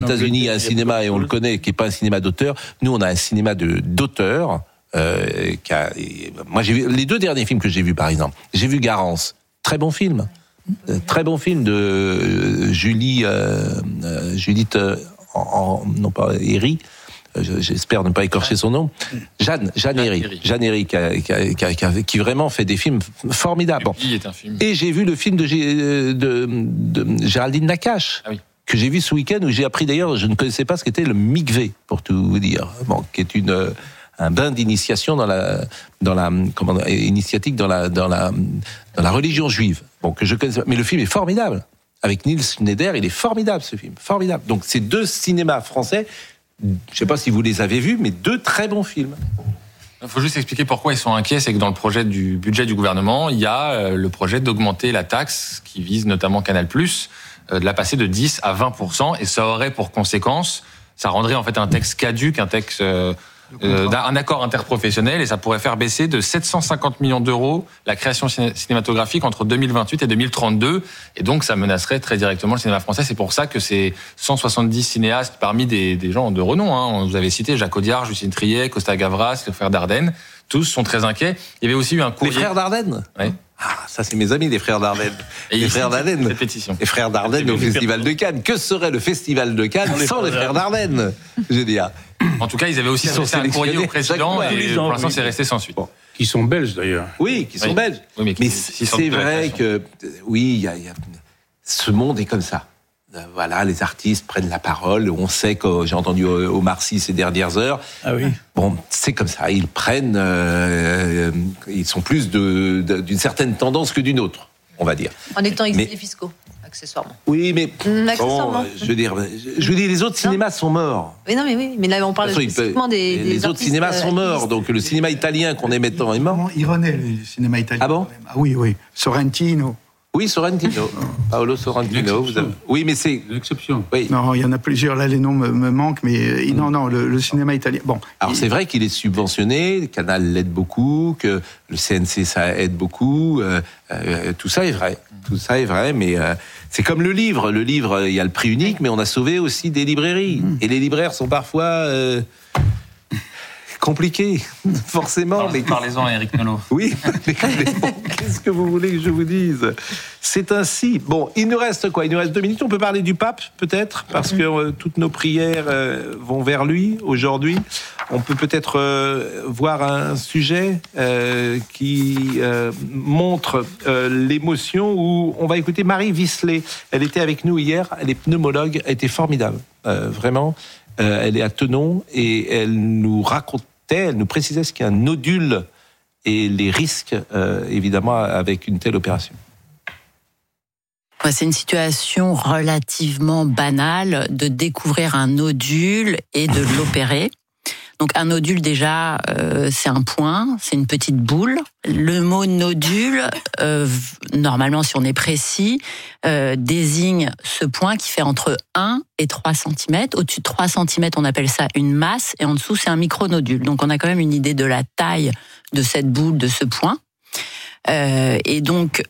États-Unis, il y a un cinéma, et on le connaît, qui n'est pas un cinéma d'auteur. Nous, on a un cinéma d'auteur. Moi, j'ai vu les 2 derniers films que j'ai vus, par exemple. J'ai vu Garance, très bon film de Judith non pas Herry. J'espère ne pas écorcher son nom. Jeanne Herry, qui vraiment fait des films formidables. Bon. Et j'ai vu le film de Géraldine Nakache, que j'ai vu ce week-end, où j'ai appris d'ailleurs, je ne connaissais pas ce qu'était le mikvé, pour tout vous dire. Bon, qui est un bain d'initiation initiatique dans la religion juive. Bon, que je connaissais pas. Mais le film est formidable. Avec Nils Schneider, il est formidable, ce film. Formidable. Donc, ces 2 cinémas français, je ne sais pas si vous les avez vus, mais 2 très bons films. Il faut juste expliquer pourquoi ils sont inquiets. C'est que dans le projet du budget du gouvernement, il y a le projet d'augmenter la taxe qui vise notamment Canal+, de la passer de 10 à 20%. Et ça aurait pour conséquence, ça rendrait en fait un texte caduc, un texte... un accord interprofessionnel, et ça pourrait faire baisser de 750 millions d'euros la création cinématographique entre 2028 et 2032, et donc ça menacerait très directement le cinéma français. C'est pour ça que ces 170 cinéastes, parmi des gens de renom, vous avez cité Jacques Audiard, Justine Triet, Costa Gavras, les frères Dardenne, tous sont très inquiets. Il y avait aussi eu un courrier... Les frères Dardenne ? Oui. Ah, ça c'est mes amis, les frères Dardenne. Les frères Dardenne au Festival de Cannes. Que serait le Festival de Cannes sans les frères Dardenne ? Je veux dire. En tout cas, ils avaient aussi adressé un courrier au président, et pour l'instant, c'est resté sans suite. Bon. Qui sont belges, d'ailleurs. Oui, qui sont belges. Oui, mais c'est vrai que, oui, ce monde est comme ça. Voilà, les artistes prennent la parole. On sait que j'ai entendu Omar Sy ces dernières heures. Ah oui. Bon, c'est comme ça. Ils prennent, ils sont plus d'une certaine tendance que d'une autre, on va dire. En étant exilés fiscaux, accessoirement. Oui, mais accessoirement. Bon, je veux dire, les autres cinémas sont morts. Mais non, mais là on parle spécifiquement des les autres cinémas sont morts. Donc le cinéma italien qu'on aimait tant est mort. Il renaît le cinéma italien. Ah bon ? Ah oui, Sorrentino. Oui, Sorrentino. Paolo Sorrentino. Oui, mais c'est l'exception. Oui. Non, il y en a plusieurs. Là, les noms me manquent, mais non, le cinéma italien. Bon. Alors c'est vrai qu'il est subventionné. Le Canal l'aide beaucoup, que le CNC ça aide beaucoup. Tout ça est vrai. Tout ça est vrai, mais c'est comme le livre. Le livre, il y a le prix unique, mais on a sauvé aussi des librairies. Et les libraires sont parfois compliqués, forcément. Parlez-en à Éric Nolot. Oui, mais qu'est-ce que vous voulez que je vous dise ? C'est ainsi. Bon, il nous reste quoi ? Il nous reste 2 minutes. On peut parler du pape, peut-être, parce que toutes nos prières vont vers lui aujourd'hui. On peut peut-être voir un sujet qui montre l'émotion, où on va écouter Marie Visselet. Elle était avec nous hier, elle est pneumologue, elle était formidable, vraiment. Elle est à Tenon et elle nous précisait ce qu'est un nodule et les risques, évidemment, avec une telle opération. C'est une situation relativement banale de découvrir un nodule et de l'opérer. Donc un nodule déjà, c'est un point, c'est une petite boule. Le mot nodule, normalement si on est précis, désigne ce point qui fait entre 1 et 3 cm. Au-dessus de 3 cm, on appelle ça une masse, et en dessous, c'est un micronodule. Donc on a quand même une idée de la taille de cette boule, de ce point. Et donc,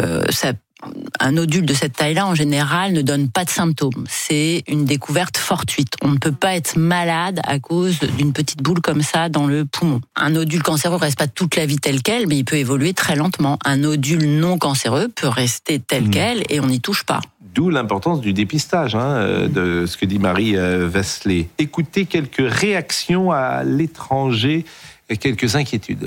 un nodule de cette taille-là, en général, ne donne pas de symptômes. C'est une découverte fortuite. On ne peut pas être malade à cause d'une petite boule comme ça dans le poumon. Un nodule cancéreux reste pas toute la vie tel quel, mais il peut évoluer très lentement. Un nodule non cancéreux peut rester tel quel et on n'y touche pas. D'où l'importance du dépistage, de ce que dit Marie Visselet. Écoutez quelques réactions à l'étranger et quelques inquiétudes.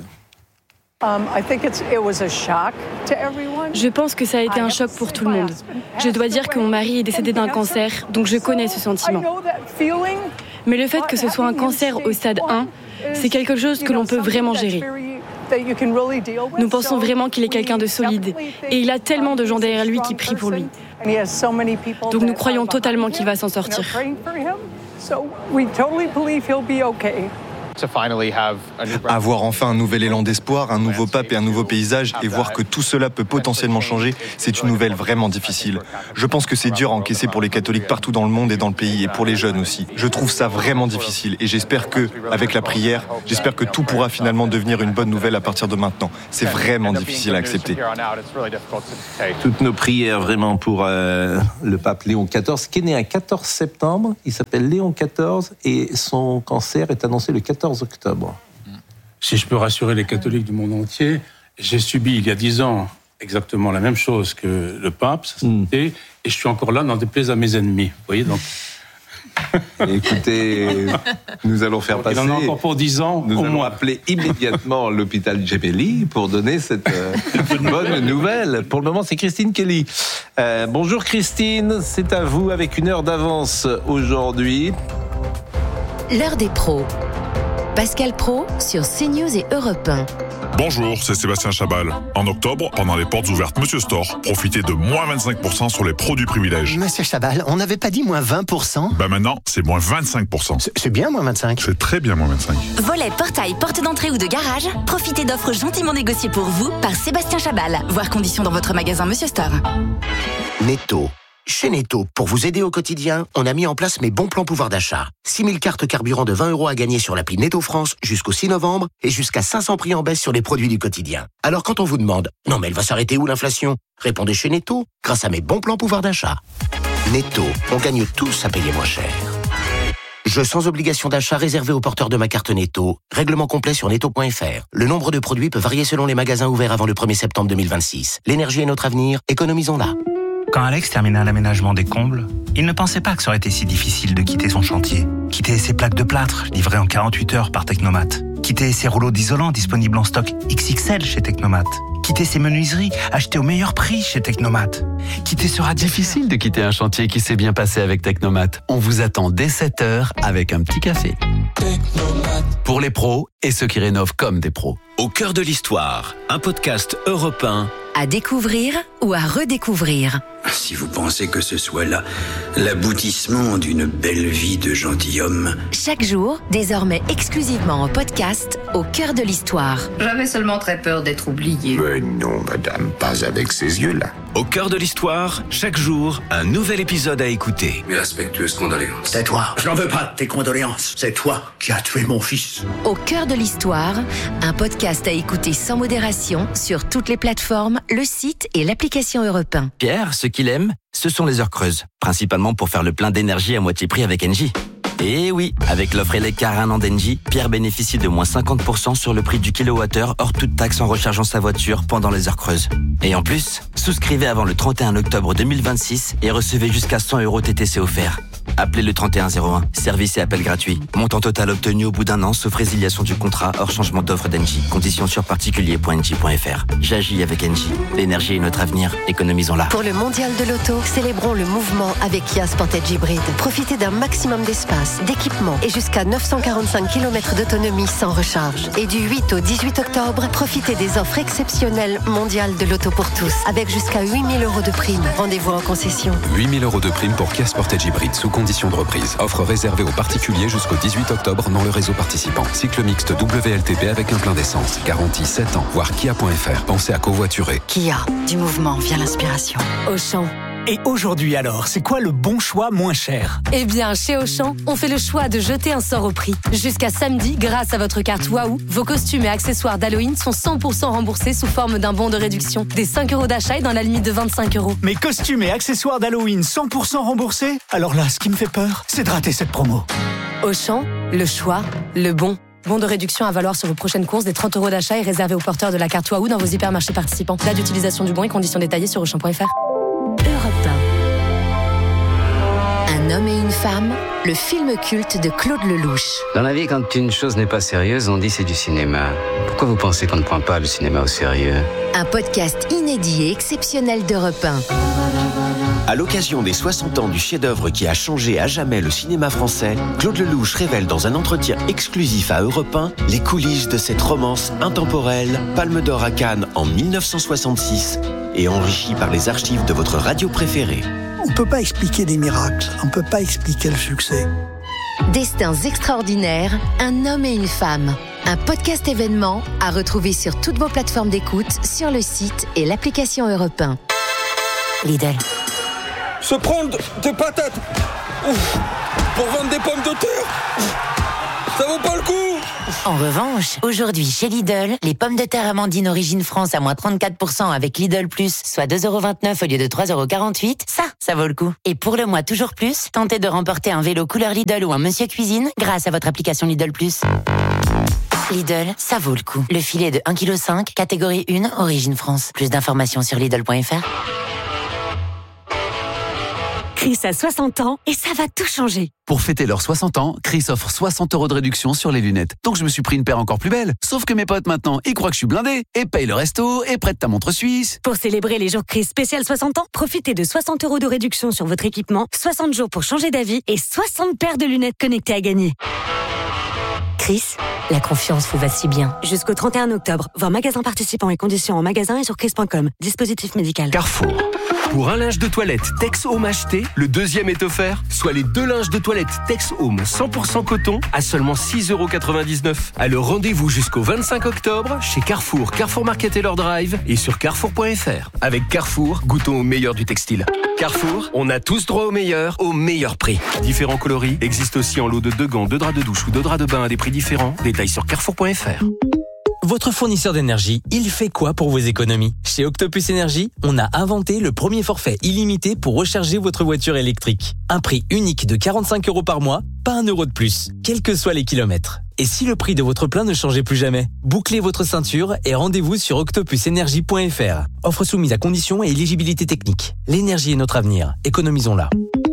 Je pense que ça a été un choc pour tout le monde. Je dois dire que mon mari est décédé d'un cancer, donc je connais ce sentiment. Mais le fait que ce soit un cancer au stade 1, c'est quelque chose que l'on peut vraiment gérer. Nous pensons vraiment qu'il est quelqu'un de solide, et il a tellement de gens derrière lui qui prient pour lui. Donc nous croyons totalement qu'il va s'en sortir. Avoir enfin un nouvel élan d'espoir, un nouveau pape et un nouveau paysage, et voir que tout cela peut potentiellement changer, c'est une nouvelle vraiment difficile. Je pense que c'est dur à encaisser pour les catholiques partout dans le monde et dans le pays, et pour les jeunes aussi. Je trouve ça vraiment difficile, et j'espère que, avec la prière, j'espère que tout pourra finalement devenir une bonne nouvelle à partir de maintenant. C'est vraiment difficile à accepter. Toutes nos prières vraiment pour le pape Léon XIV, qui est né un 14 septembre. Il s'appelle Léon XIV et son cancer est annoncé le 14 octobre. Si je peux rassurer les catholiques du monde entier, j'ai subi il y a 10 ans exactement la même chose que le pape, et je suis encore là, n'en déplaise à mes ennemis. Vous voyez, donc... Écoutez, nous allons faire passer... Il en a encore pour 10 ans, nous allons moins. appeler immédiatement l'hôpital Gemelli pour donner cette bonne nouvelle. Pour le moment, c'est Christine Kelly. Bonjour Christine, c'est à vous avec 1 heure d'avance aujourd'hui. L'heure des pros. Pascal Praud sur CNews et Europe 1. Bonjour, c'est Sébastien Chabal. En octobre, pendant les portes ouvertes Monsieur Store, profitez de moins 25% sur les produits privilèges. Monsieur Chabal, on n'avait pas dit moins 20%? Maintenant, c'est moins 25%. C'est bien moins 25. C'est très bien moins 25. Volets, portail, porte d'entrée ou de garage, profitez d'offres gentiment négociées pour vous par Sébastien Chabal. Voir conditions dans votre magasin Monsieur Store. Netto. Chez Netto, pour vous aider au quotidien, on a mis en place mes bons plans pouvoir d'achat. 6000 cartes carburant de 20 € à gagner sur l'appli Netto France jusqu'au 6 novembre et jusqu'à 500 prix en baisse sur les produits du quotidien. Alors quand on vous demande « Non mais elle va s'arrêter où l'inflation ?» Répondez chez Netto, grâce à mes bons plans pouvoir d'achat. Netto, on gagne tous à payer moins cher. Jeu sans obligation d'achat réservé aux porteurs de ma carte Netto. Règlement complet sur netto.fr. Le nombre de produits peut varier selon les magasins ouverts avant le 1er septembre 2026. L'énergie est notre avenir, économisons-la. Quand Alex termina l'aménagement des combles, il ne pensait pas que ça aurait été si difficile de quitter son chantier, quitter ses plaques de plâtre livrées en 48 heures par Technomat, quitter ses rouleaux d'isolant disponibles en stock XXL chez Technomat, quitter ses menuiseries achetées au meilleur prix chez Technomat. Quitter sera difficile de quitter un chantier qui s'est bien passé avec Technomat. On vous attend dès 7h avec un petit café. Technomat. Pour les pros et ceux qui rénovent comme des pros. Au cœur de l'histoire, un podcast Europe 1. À découvrir ou à redécouvrir. Si vous pensez que ce soit là l'aboutissement d'une belle vie de gentilhomme. Chaque jour, désormais exclusivement en podcast, au cœur de l'histoire. J'avais seulement très peur d'être oublié. Mais non, madame, pas avec ces yeux-là. Au cœur de l'histoire, chaque jour, un nouvel épisode à écouter. Mes respectueuses condoléances. C'est toi. Je n'en veux pas de tes condoléances. C'est toi qui as tué mon fils. Au cœur de l'histoire, un podcast à écouter sans modération sur toutes les plateformes, le site et l'application Europe 1. Pierre, ce qu'il aime, ce sont les heures creuses. Principalement pour faire le plein d'énergie à moitié prix avec Engie. Et oui, avec l'offre Elecar 1 an d'Engie, Pierre bénéficie de moins 50% sur le prix du kilowattheure hors toute taxe en rechargeant sa voiture pendant les heures creuses. Et en plus, souscrivez avant le 31 octobre 2026 et recevez jusqu'à 100 € TTC offerts. Appelez le 3101, service et appel gratuit. Montant total obtenu au bout d'un an, sauf résiliation du contrat hors changement d'offre d'Engie. Conditions sur particulier.engie.fr. J'agis avec Engie. L'énergie est notre avenir, économisons-la. Pour le mondial de l'auto, célébrons le mouvement avec Kia Sportage Hybrid. Profitez d'un maximum d'espace, d'équipement et jusqu'à 945 km d'autonomie sans recharge. Et du 8 au 18 octobre, profitez des offres exceptionnelles mondiales de l'auto pour tous, avec jusqu'à 8 000 € de prime. Rendez-vous en concession. 8 000 € de prime pour Kia Sportage Hybrid sous conditions de reprise. Offre réservée aux particuliers jusqu'au 18 octobre dans le réseau participant. Cycle mixte WLTP avec un plein d'essence. Garantie 7 ans. Voir Kia.fr. Pensez à covoiturer. Kia. Du mouvement vient l'inspiration. Auchan. Et aujourd'hui alors, c'est quoi le bon choix moins cher? Eh bien, chez Auchan, on fait le choix de jeter un sort au prix. Jusqu'à samedi, grâce à votre carte Waouh, vos costumes et accessoires d'Halloween sont 100% remboursés sous forme d'un bon de réduction. Des 5 € d'achat et dans la limite de 25 €. Mes costumes et accessoires d'Halloween 100% remboursés? Alors là, ce qui me fait peur, c'est de rater cette promo. Auchan, le choix, le bon. Bon de réduction à valoir sur vos prochaines courses. Des 30 € d'achat et réservé aux porteurs de la carte Waouh dans vos hypermarchés participants. Date d'utilisation du bon et conditions détaillées sur Auchan.fr. Europe 1. Un homme et une femme, le film culte de Claude Lelouch. Dans la vie, quand une chose n'est pas sérieuse, on dit c'est du cinéma. Pourquoi vous pensez qu'on ne prend pas le cinéma au sérieux? Un podcast inédit et exceptionnel d'Europe 1. À l'occasion des 60 ans du chef-d'œuvre qui a changé à jamais le cinéma français, Claude Lelouch révèle dans un entretien exclusif à Europe 1 les coulisses de cette romance intemporelle, Palme d'Or à Cannes en 1966 et enrichie par les archives de votre radio préférée. On ne peut pas expliquer des miracles, on ne peut pas expliquer le succès. Destins extraordinaires, un homme et une femme. Un podcast événement à retrouver sur toutes vos plateformes d'écoute, sur le site et l'application Europe 1. Lidl. Se prendre des patates pour vendre des pommes de terre, ça vaut pas le coup. En revanche, aujourd'hui chez Lidl, les pommes de terre Amandine Origine France à moins 34% avec Lidl Plus, soit 2,29€ au lieu de 3,48€, ça vaut le coup. Et pour le mois toujours plus, tentez de remporter un vélo couleur Lidl ou un Monsieur Cuisine grâce à votre application Lidl Plus. Lidl, ça vaut le coup. Le filet de 1,5 kg, catégorie 1, Origine France. Plus d'informations sur Lidl.fr. Chris a 60 ans et ça va tout changer. Pour fêter leurs 60 ans, Chris offre 60€ de réduction sur les lunettes. Donc je me suis pris une paire encore plus belle. Sauf que mes potes maintenant, ils croient que je suis blindé. Et payent le resto, et prêtent ta montre suisse. Pour célébrer les jours Chris spécial 60 ans, profitez de 60€ de réduction sur votre équipement, 60 jours pour changer d'avis et 60 paires de lunettes connectées à gagner. Chris, la confiance vous va si bien. Jusqu'au 31 octobre, voir magasin participants et conditions en magasin et sur chris.com. Dispositif médical. Carrefour. Pour un linge de toilette Tex Home acheté, le deuxième est offert, soit les 2 linges de toilette Tex Home 100% coton à seulement 6,99€. Alors rendez-vous jusqu'au 25 octobre chez Carrefour, Carrefour Market et leur Drive et sur carrefour.fr. Avec Carrefour, goûtons au meilleur du textile. Carrefour, on a tous droit au meilleur prix. Différents coloris existent aussi en lot de 2 gants, 2 draps de douche ou 2 draps de bain à des prix différents. Détails sur carrefour.fr. Votre fournisseur d'énergie, il fait quoi pour vos économies ? Chez Octopus Énergie, on a inventé le premier forfait illimité pour recharger votre voiture électrique. Un prix unique de 45€ par mois, pas 1€ de plus, quels que soient les kilomètres. Et si le prix de votre plein ne changeait plus jamais ? Bouclez votre ceinture et rendez-vous sur octopusenergie.fr. Offre soumise à conditions et éligibilité technique. L'énergie est notre avenir, économisons-la.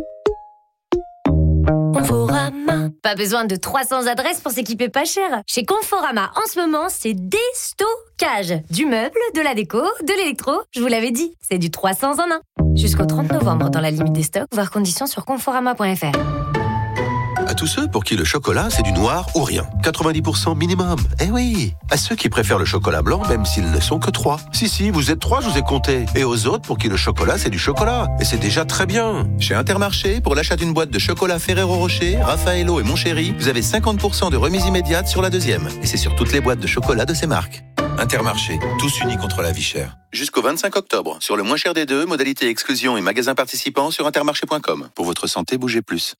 Conforama. Pas besoin de 300 adresses pour s'équiper pas cher. Chez Conforama, en ce moment, c'est déstockage. Du meuble, de la déco, de l'électro. Je vous l'avais dit, c'est du 300 en 1. Jusqu'au 30 novembre, dans la limite des stocks, voir conditions sur conforama.fr. À tous ceux pour qui le chocolat, c'est du noir ou rien. 90% minimum. Eh oui. À ceux qui préfèrent le chocolat blanc, même s'ils ne sont que 3. Si, vous êtes 3, je vous ai compté. Et aux autres pour qui le chocolat, c'est du chocolat. Et c'est déjà très bien. Chez Intermarché, pour l'achat d'une boîte de chocolat Ferrero Rocher, Raffaello et Montchéri, vous avez 50% de remise immédiate sur la deuxième. Et c'est sur toutes les boîtes de chocolat de ces marques. Intermarché, tous unis contre la vie chère. Jusqu'au 25 octobre, sur le moins cher des deux, modalité exclusion et magasins participants sur intermarché.com. Pour votre santé, bougez plus.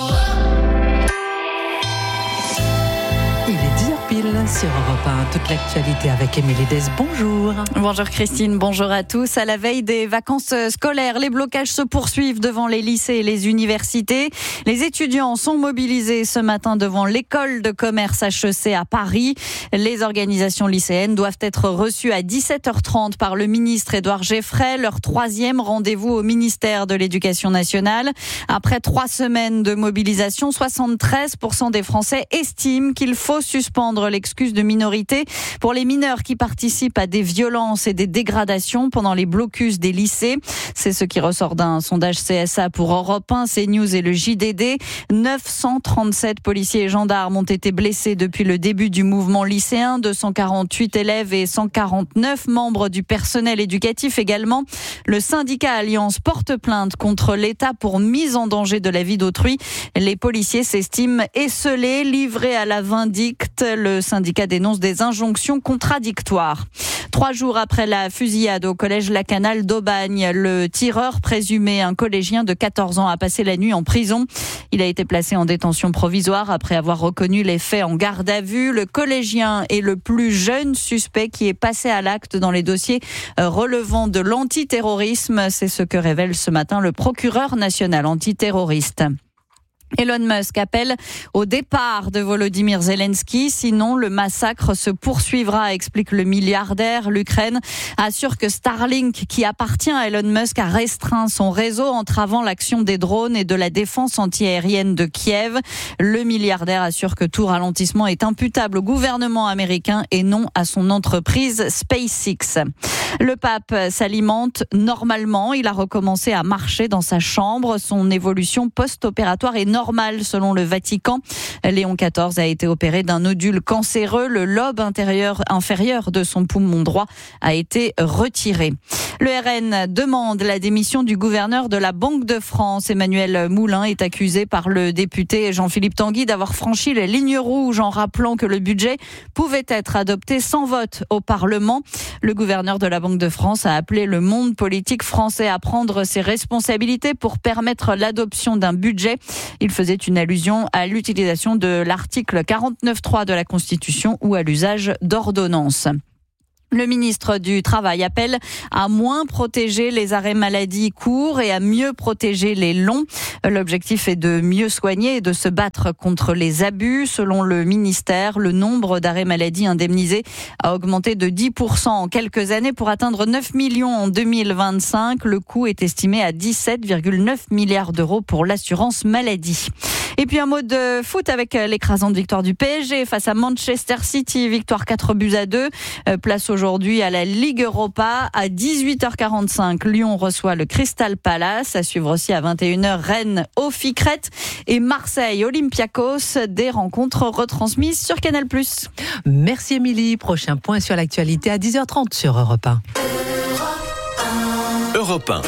Il est 10h pile sur Europe 1. Toute l'actualité avec Émilie Des. Bonjour. Bonjour Christine, bonjour à tous. À la veille des vacances scolaires, les blocages se poursuivent devant les lycées et les universités. Les étudiants sont mobilisés ce matin devant l'école de commerce HEC à Paris. Les organisations lycéennes doivent être reçues à 17h30 par le ministre Édouard Geffray. Leur 3e rendez-vous au ministère de l'Éducation nationale. Après 3 semaines de mobilisation, 73% des Français estiment qu'il faut suspendre l'excuse de minorité pour les mineurs qui participent à des violences et des dégradations pendant les blocus des lycées. C'est ce qui ressort d'un sondage CSA pour Europe 1, CNews et le JDD. 937 policiers et gendarmes ont été blessés depuis le début du mouvement lycéen. 248 élèves et 149 membres du personnel éducatif également. Le syndicat Alliance porte plainte contre l'État pour mise en danger de la vie d'autrui. Les policiers s'estiment esseulés, livrés à la vindicte. Le syndicat dénonce des injonctions contradictoires. 3 jours après la fusillade au collège Lacanal d'Aubagne, le tireur présumé, un collégien de 14 ans, a passé la nuit en prison. Il a été placé en détention provisoire après avoir reconnu les faits en garde à vue. Le collégien est le plus jeune suspect qui est passé à l'acte dans les dossiers relevant de l'antiterrorisme. C'est ce que révèle ce matin le procureur national antiterroriste. Elon Musk appelle au départ de Volodymyr Zelensky, sinon le massacre se poursuivra, explique le milliardaire. L'Ukraine assure que Starlink, qui appartient à Elon Musk, a restreint son réseau entravant l'action des drones et de la défense antiaérienne de Kiev. Le milliardaire assure que tout ralentissement est imputable au gouvernement américain et non à son entreprise SpaceX. Le pape s'alimente normalement. Il a recommencé à marcher dans sa chambre. Son évolution post-opératoire est normale normal selon le Vatican. Léon XIV a été opéré d'un nodule cancéreux. Le lobe inférieur de son poumon droit a été retiré. Le RN demande la démission du gouverneur de la Banque de France. Emmanuel Moulin est accusé par le député Jean-Philippe Tanguy d'avoir franchi les lignes rouges en rappelant que le budget pouvait être adopté sans vote au Parlement. Le gouverneur de la Banque de France a appelé le monde politique français à prendre ses responsabilités pour permettre l'adoption d'un budget. Il faisait une allusion à l'utilisation de l'article 49.3 de la Constitution ou à l'usage d'ordonnances. Le ministre du Travail appelle à moins protéger les arrêts maladie courts et à mieux protéger les longs. L'objectif est de mieux soigner et de se battre contre les abus. Selon le ministère, le nombre d'arrêts maladie indemnisés a augmenté de 10% en quelques années pour atteindre 9 millions en 2025. Le coût est estimé à 17,9 milliards d'euros pour l'assurance maladie. Et puis un mot de foot avec l'écrasante victoire du PSG face à Manchester City. Victoire 4-2. Place aujourd'hui à la Ligue Europa à 18h45. Lyon reçoit le Crystal Palace. À suivre aussi à 21h Rennes au Ficrette et Marseille Olympiakos. Des rencontres retransmises sur Canal+. Merci Émilie. Prochain point sur l'actualité à 10h30 sur Europe 1. Europe 1.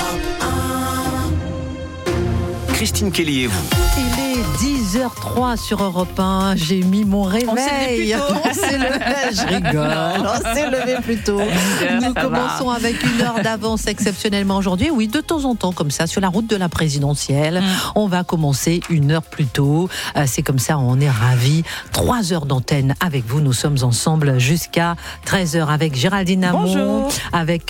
Christine Kelly et vous. Il est 10h03 sur Europe 1. J'ai mis mon réveil. On s'est levé plus tôt. Je rigole. On s'est levé plus tôt. Nous commençons avec une heure d'avance exceptionnellement aujourd'hui. Oui, de temps en temps, comme ça, sur la route de la présidentielle, on va commencer une heure plus tôt. C'est comme ça, on est ravis. 3 heures d'antenne avec vous. Nous sommes ensemble jusqu'à 13h avec Géraldine Amont. Bonjour. Avec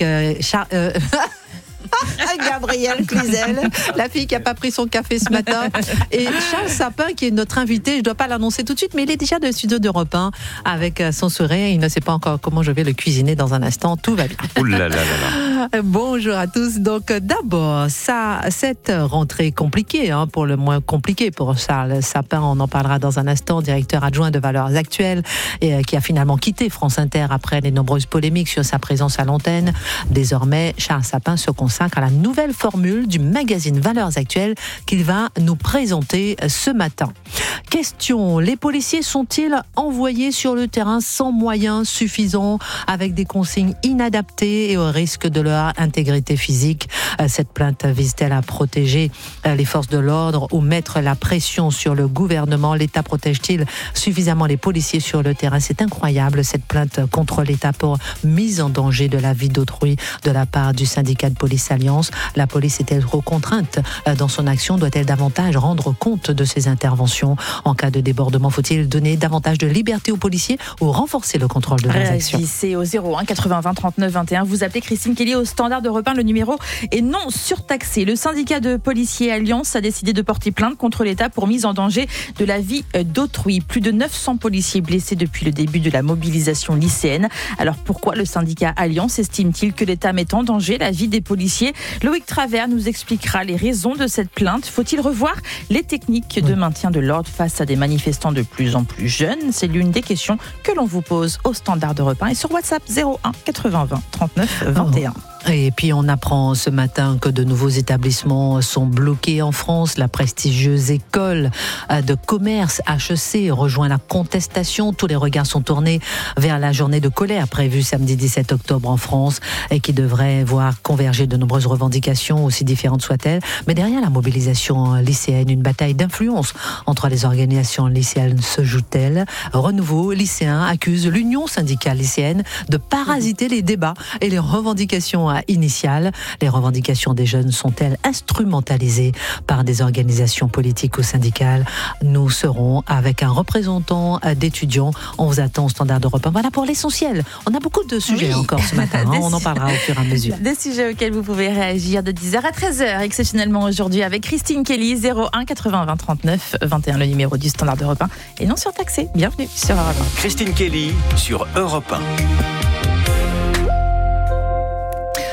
Gabrielle Cluzel, la fille qui n'a pas pris son café ce matin, et Charles Sapin qui est notre invité. Je ne dois pas l'annoncer tout de suite, mais il est déjà dans le studio d'Europe 1 avec son sourire. Il ne sait pas encore comment je vais le cuisiner dans un instant. Tout va bien. Ouh là là là là. Bonjour à tous. Donc d'abord, cette rentrée compliquée, pour le moins compliquée pour Charles Sapin, on en parlera dans un instant, directeur adjoint de Valeurs Actuelles, et qui a finalement quitté France Inter après les nombreuses polémiques sur sa présence à l'antenne. Désormais, Charles Sapin se consacre à la nouvelle formule du magazine Valeurs Actuelles qu'il va nous présenter ce matin. Question, les policiers sont-ils envoyés sur le terrain sans moyens suffisants, avec des consignes inadaptées et au risque de leur intégrité physique? Cette plainte vise-t-elle à protéger les forces de l'ordre ou mettre la pression sur le gouvernement? L'État protège-t-il suffisamment les policiers sur le terrain? C'est incroyable, cette plainte contre l'État pour mise en danger de la vie d'autrui de la part du syndicat de police Alliance. La police est-elle trop contrainte dans son action? Doit-elle davantage rendre compte de ses interventions? En cas de débordement, faut-il donner davantage de liberté aux policiers ou renforcer le contrôle de leurs actions? Réagissez au 01 80 20 39 21. Vous appelez Christine Kelly au standard d'Europe 1. Le numéro est non surtaxé. Le syndicat de policiers Alliance a décidé de porter plainte contre l'État pour mise en danger de la vie d'autrui. Plus de 900 policiers blessés depuis le début de la mobilisation lycéenne. Alors pourquoi le syndicat Alliance estime-t-il que l'État met en danger la vie des policiers? Loïc Travers nous expliquera les raisons de cette plainte. Faut-il revoir les techniques de maintien de l'ordre face à des manifestants de plus en plus jeunes? C'est l'une des questions que l'on vous pose au standard d'Europe 1 et sur WhatsApp 01 80 20 39 21. Et puis on apprend ce matin que de nouveaux établissements sont bloqués en France. La prestigieuse école de commerce HEC rejoint la contestation. Tous les regards sont tournés vers la journée de colère prévue samedi 17 octobre en France et qui devrait voir converger de nombreuses revendications, aussi différentes soient-elles. Mais derrière la mobilisation lycéenne, une bataille d'influence entre les organisations lycéennes se joue-t-elle? Renouveau lycéen accuse l'Union syndicale lycéenne de parasiter les débats et les revendications initiales. Les revendications des jeunes sont-elles instrumentalisées par des organisations politiques ou syndicales? Nous serons avec un représentant d'étudiants. On vous attend au standard d'Europe 1. Voilà pour l'essentiel. On a beaucoup de sujets encore ce matin. On en parlera au fur et à mesure. Des sujets auxquels vous pouvez réagir de 10h à 13h, exceptionnellement aujourd'hui avec Christine Kelly, 01 80 20 39 21, le numéro du standard d'Europe 1 et non surtaxé. Bienvenue sur Europe 1. Christine Kelly sur Europe 1.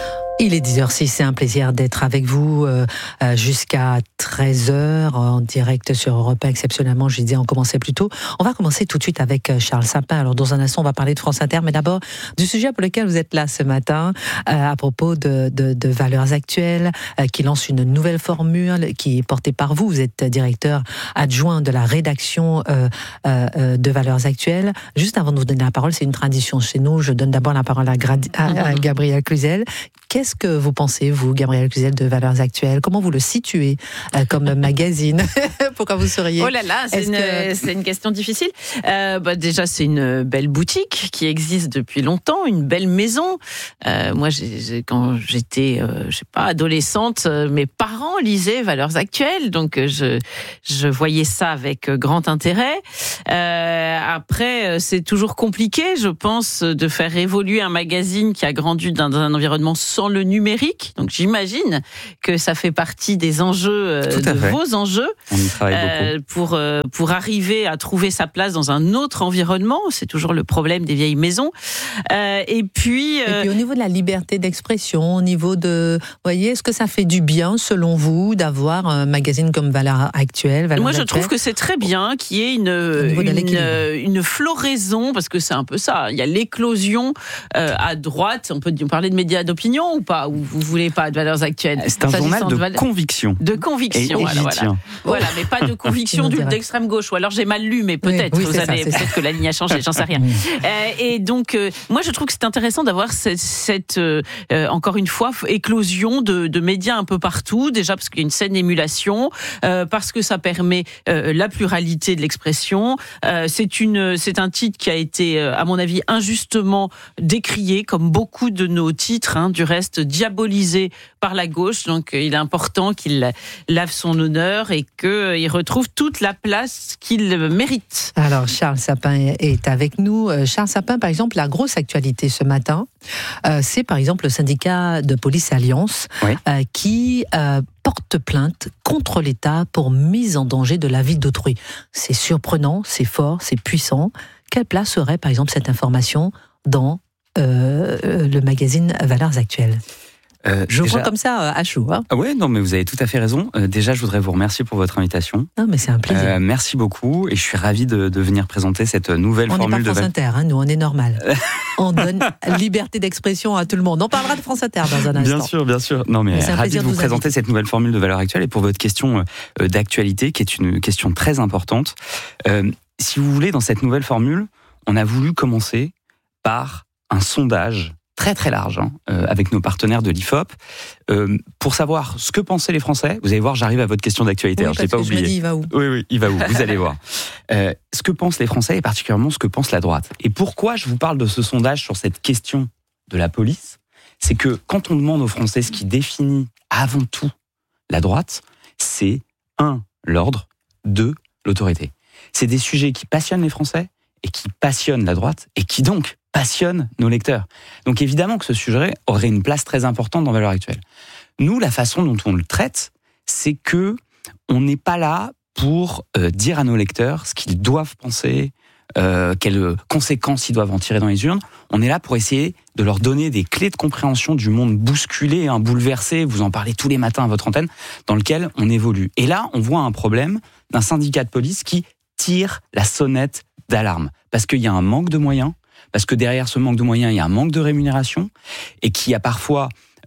Il est 10h06, c'est un plaisir d'être avec vous jusqu'à 13h en direct sur Europe 1. Exceptionnellement, je disais, on commençait plus tôt. On va commencer tout de suite avec Charles Sapin. Alors, dans un instant, on va parler de France Inter, mais d'abord du sujet pour lequel vous êtes là ce matin, à propos de Valeurs Actuelles, qui lance une nouvelle formule qui est portée par vous. Vous êtes directeur adjoint de la rédaction de Valeurs Actuelles. Juste avant de vous donner la parole, c'est une tradition chez nous. Je donne d'abord la parole à Gabriel Cluzel. Qu'est-ce que vous pensez, vous, Gabriel Cluzel, de Valeurs Actuelles? Comment vous le situez comme magazine? Pourquoi vous seriez... Oh là là, c'est une question difficile. Déjà, c'est une belle boutique qui existe depuis longtemps, une belle maison. Moi, quand j'étais, adolescente, mes parents lisaient Valeurs Actuelles, donc je voyais ça avec grand intérêt. Après, c'est toujours compliqué, je pense, de faire évoluer un magazine qui a grandi dans un environnement sans le numérique. Donc j'imagine que ça fait partie des enjeux, vos enjeux. On y travaille beaucoup. Pour arriver à trouver sa place dans un autre environnement. C'est toujours le problème des vieilles maisons. Et puis au niveau de la liberté d'expression, au niveau de... Vous voyez, est-ce que ça fait du bien, selon vous, d'avoir un magazine comme Valeurs Actuelles? Moi, je trouve que c'est très bien qu'il y ait une floraison, parce que c'est un peu ça. Il y a l'éclosion à droite. On peut parler de médias d'opinion ou pas? Ou vous voulez pas de Valeurs Actuelles? C'est un journal de conviction. De conviction, voilà, mais pas de conviction d'extrême gauche. Ou alors j'ai mal lu, mais peut-être. Peut-être que la ligne a changé, j'en sais rien. Et donc, moi, je trouve que c'est intéressant d'avoir cette encore une fois, éclosion de médias un peu partout. Déjà parce qu'il y a une saine émulation, parce que ça permet la pluralité de l'expression. C'est un titre qui a été, à mon avis, injustement décrié, comme beaucoup de nos titres, du reste diabolisé par la gauche. Donc il est important qu'il lave son honneur et qu'il retrouve toute la place qu'il mérite. Alors Charles Sapin est avec nous. Charles Sapin, par exemple, la grosse actualité ce matin, c'est par exemple le syndicat de police Alliance qui porte plainte contre l'État pour mise en danger de la vie d'autrui. C'est surprenant, c'est fort, c'est puissant. Quelle place serait par exemple cette information dans le magazine Valeurs Actuelles? Je vois comme ça à chaud. Oui, non, mais vous avez tout à fait raison. Déjà, je voudrais vous remercier pour votre invitation. Non, mais c'est un plaisir. Merci beaucoup, et je suis ravi de venir présenter cette nouvelle formule. On n'est pas France Inter, nous, on est normal. On donne liberté d'expression à tout le monde. On parlera de France Inter dans un instant. Bien sûr. Non, mais ravi de vous présenter cette nouvelle formule de Valeurs Actuelles et pour votre question d'actualité, qui est une question très importante. Si vous voulez, dans cette nouvelle formule, on a voulu commencer par un sondage très très large, avec nos partenaires de l'IFOP, pour savoir ce que pensaient les Français. Vous allez voir, j'arrive à votre question d'actualité, je ne l'ai pas oublié. Je me dis, il va où? Oui, il va où? Vous allez voir. Ce que pensent les Français, et particulièrement ce que pense la droite. Et pourquoi je vous parle de ce sondage sur cette question de la police? C'est que quand on demande aux Français ce qui définit avant tout la droite, c'est 1, l'ordre, 2, l'autorité. C'est des sujets qui passionnent les Français, et qui passionnent la droite, et qui donc passionne nos lecteurs. Donc évidemment que ce sujet aurait une place très importante dans Valeurs Actuelles. Nous, la façon dont on le traite, c'est que on n'est pas là pour dire à nos lecteurs ce qu'ils doivent penser, quelles conséquences ils doivent en tirer dans les urnes. On est là pour essayer de leur donner des clés de compréhension du monde bousculé, bouleversé, vous en parlez tous les matins à votre antenne, dans lequel on évolue. Et là, on voit un problème d'un syndicat de police qui tire la sonnette d'alarme, parce qu'il y a un manque de moyens, parce que derrière ce manque de moyens, il y a un manque de rémunération, et qu'il y a parfois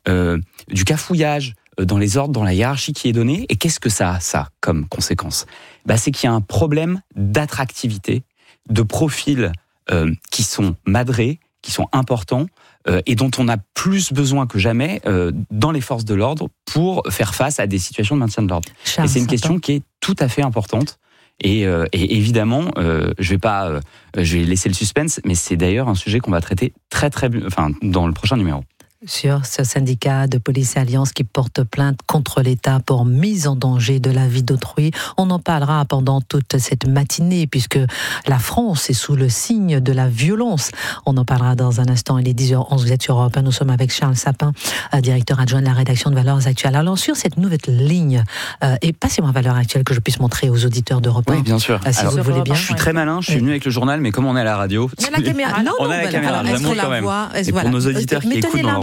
du cafouillage dans les ordres, dans la hiérarchie qui est donnée. Et qu'est-ce que ça a comme conséquence? C'est qu'il y a un problème d'attractivité, de profils qui sont madrés, qui sont importants, et dont on a plus besoin que jamais dans les forces de l'ordre pour faire face à des situations de maintien de l'ordre. Et c'est une question qui est tout à fait importante. Et évidemment, je vais laisser le suspense, mais c'est d'ailleurs un sujet qu'on va traiter dans le prochain numéro. Sur ce syndicat de police Alliance qui porte plainte contre l'État pour mise en danger de la vie d'autrui. On en parlera pendant toute cette matinée puisque la France est sous le signe de la violence. On en parlera dans un instant. Il est 10h11, vous êtes sur Europe 1. Nous sommes avec Charles Sapin, directeur adjoint de la rédaction de Valeurs Actuelles. Alors sur cette nouvelle ligne, et passez-moi Valeurs Actuelles que je puisse montrer aux auditeurs d'Europe 1. Oui, bien sûr. Si vous le voulez bien. Je suis très malin, je suis venu avec le journal, mais comme on est à la radio... Il y a la caméra. On a la caméra, je la montre quand même. Et pour nos auditeurs qui écoutent dans leur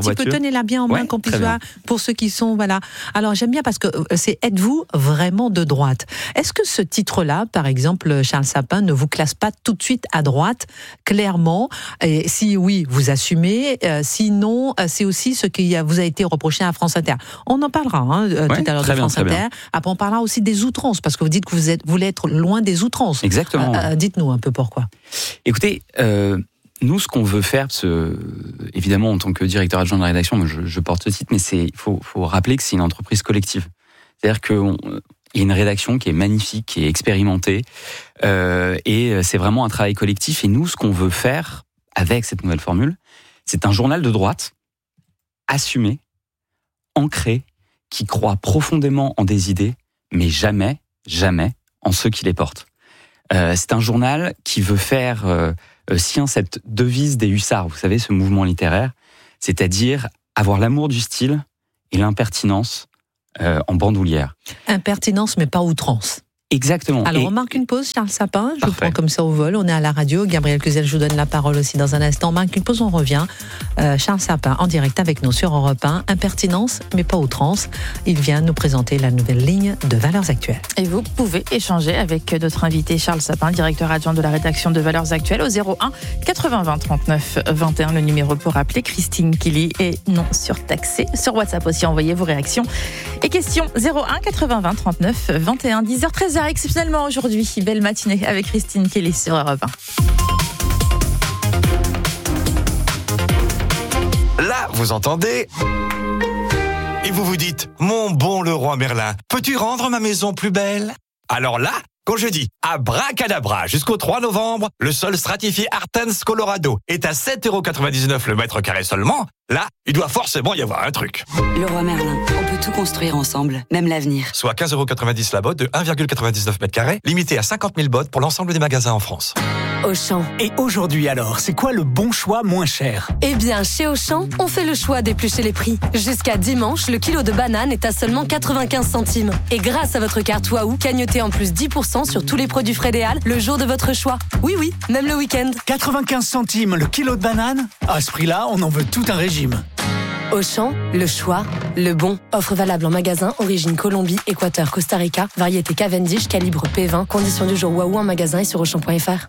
voiture. Tenez-la bien en main qu'on puisse voir pour ceux qui sont, voilà. Alors, j'aime bien parce que c'est êtes-vous vraiment de droite? Est-ce que ce titre-là, par exemple, Charles Sapin, ne vous classe pas tout de suite à droite, clairement? Et si oui, vous assumez. Sinon, c'est aussi ce qui vous a été reproché à France Inter. On en parlera tout à l'heure de France Inter. Après, on parlera aussi des outrances, parce que vous dites que vous voulez être loin des outrances. Exactement. Dites-nous un peu pourquoi. Écoutez, nous, ce qu'on veut faire, évidemment, en tant que directeur adjoint de la rédaction, je porte ce titre, mais il faut rappeler que c'est une entreprise collective. C'est-à-dire qu'il y a une rédaction qui est magnifique, qui est expérimentée, et c'est vraiment un travail collectif. Et nous, ce qu'on veut faire avec cette nouvelle formule, c'est un journal de droite, assumé, ancré, qui croit profondément en des idées, mais jamais en ceux qui les portent. C'est un journal qui veut faire sien cette devise des hussards, vous savez, ce mouvement littéraire, c'est-à-dire avoir l'amour du style et l'impertinence en bandoulière. Impertinence, mais pas outrance. Exactement. Alors, on marque une pause, Charles Sapin. Je vous prends comme ça au vol. On est à la radio. Gabriel Cluzel, je vous donne la parole aussi dans un instant. On marque une pause, on revient. Charles Sapin, en direct avec nous sur Europe 1. Impertinence, mais pas outrance. Il vient nous présenter la nouvelle ligne de Valeurs Actuelles. Et vous pouvez échanger avec notre invité Charles Sapin, directeur adjoint de la rédaction de Valeurs Actuelles, au 01 80 20 39 21. Le numéro pour appeler Christine Kelly est non surtaxé. Sur WhatsApp aussi, envoyez vos réactions et questions. 01 80 20 39 21. 10h13. Exceptionnellement aujourd'hui, belle matinée avec Christine Kelly sur Europe 1. Là, vous entendez ? Et vous vous dites, mon bon Leroy Merlin, peux-tu rendre ma maison plus belle ? Alors là, quand je dis abracadabra jusqu'au 3 novembre, le sol stratifié Artens Colorado est à 7,99€ le mètre carré seulement, là, il doit forcément y avoir un truc. Leroy Merlin, on peut tout construire ensemble, même l'avenir. Soit 15,90€ la botte de 1,99 mètres carrés, limité à 50 000 bottes pour l'ensemble des magasins en France. Auchan. Et aujourd'hui alors, c'est quoi le bon choix moins cher ? Eh bien, chez Auchan, on fait le choix d'éplucher les prix. Jusqu'à dimanche, le kilo de banane est à seulement 95 centimes. Et grâce à votre carte Waouh, cagnotez en plus 10% sur tous les produits Frédéal le jour de votre choix. Oui, même le week-end. 95 centimes le kilo de banane ? À ce prix-là, on en veut tout un régime. Auchan, le choix, le bon. Offre valable en magasin, origine Colombie, Équateur, Costa Rica, variété Cavendish, calibre P20, conditions du jour Waouh en magasin et sur Auchan.fr.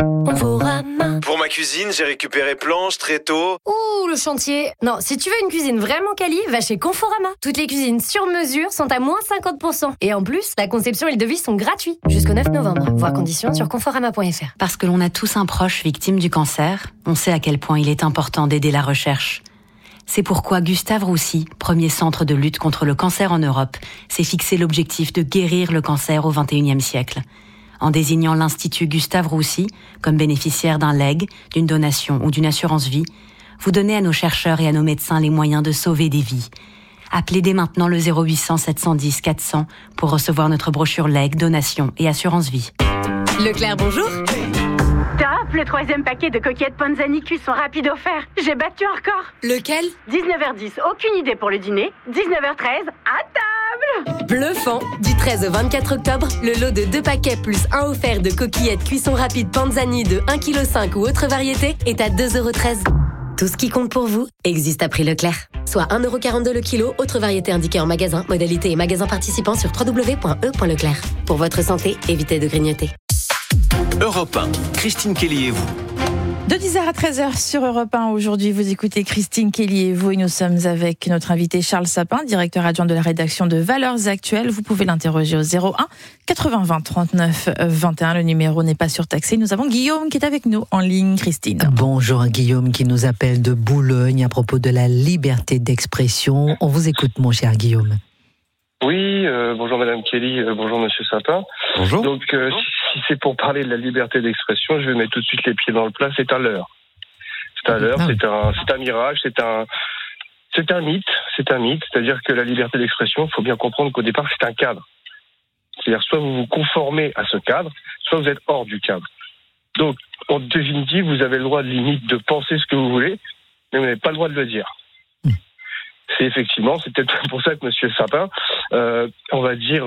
Pour ma cuisine, j'ai récupéré planches, tréteaux. Ouh, le chantier. Non, si tu veux une cuisine vraiment quali, va chez Conforama. Toutes les cuisines sur mesure sont à moins 50%. Et en plus, la conception et le devis sont gratuits. Jusqu'au 9 novembre. Voir conditions sur conforama.fr. Parce que l'on a tous un proche victime du cancer, on sait à quel point il est important d'aider la recherche. C'est pourquoi Gustave Roussy, premier centre de lutte contre le cancer en Europe, s'est fixé l'objectif de guérir le cancer au XXIe siècle. En désignant l'Institut Gustave Roussy comme bénéficiaire d'un legs, d'une donation ou d'une assurance vie, vous donnez à nos chercheurs et à nos médecins les moyens de sauver des vies. Appelez dès maintenant le 0800 710 400 pour recevoir notre brochure legs, donation et assurance vie. Leclerc, bonjour. Top, le 3e paquet de coquillettes Panzani cuisson rapide offert. J'ai battu un record. Lequel ? 19h10, aucune idée pour le dîner. 19h13, à table. Bluffant. Du 13 au 24 octobre, le lot de 2 paquets plus 1 offert de coquillettes cuisson rapide Panzani de 1,5 kg ou autre variété est à 2,13€. Tout ce qui compte pour vous existe à prix Leclerc. Soit 1,42€ le kilo, autre variété indiquée en magasin, modalité et magasin participant sur www.e.leclerc. Pour votre santé, évitez de grignoter. Europe 1, Christine Kelly et vous. De 10h à 13h sur Europe 1. Aujourd'hui, vous écoutez Christine Kelly et vous. Et nous sommes avec notre invité Charles Sapin, directeur adjoint de la rédaction de Valeurs Actuelles. Vous pouvez l'interroger au 01 80 20 39 21. Le numéro n'est pas surtaxé. Nous avons Guillaume qui est avec nous en ligne. Christine. Bonjour Guillaume qui nous appelle de Boulogne à propos de la liberté d'expression. On vous écoute, mon cher Guillaume. Oui, bonjour Madame Kelly, bonjour Monsieur Sapin. Bonjour. Donc, si c'est pour parler de la liberté d'expression, je vais mettre tout de suite les pieds dans le plat. C'est un leurre. C'est un mirage, c'est un mythe. C'est-à-dire que la liberté d'expression, il faut bien comprendre qu'au départ, c'est un cadre. C'est-à-dire soit vous vous conformez à ce cadre, soit vous êtes hors du cadre. Donc, en définitive, vous avez le droit de limite de penser ce que vous voulez, mais vous n'avez pas le droit de le dire. C'est peut-être pour ça que Monsieur Sapin, on va dire,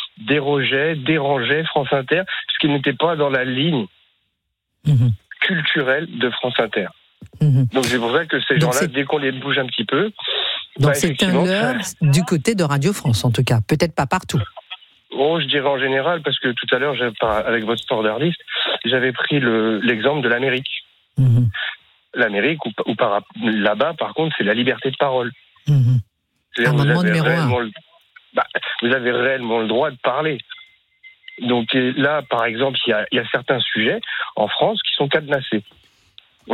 dérangeait France Inter, parce qu'il n'était pas dans la ligne culturelle de France Inter. Donc c'est pour ça que ces gens-là, dès qu'on les bouge un petit peu... Donc c'est un leurre du côté de Radio France, en tout cas. Peut-être pas partout. Oh, je dirais en général, parce que tout à l'heure, avec votre standardiste, j'avais pris l'exemple de l'Amérique. L'Amérique, là-bas, par contre, c'est la liberté de parole. Amendement numéro 1. Vous avez réellement le droit de parler. Donc là, par exemple, il y a certains sujets en France qui sont cadenassés. Tout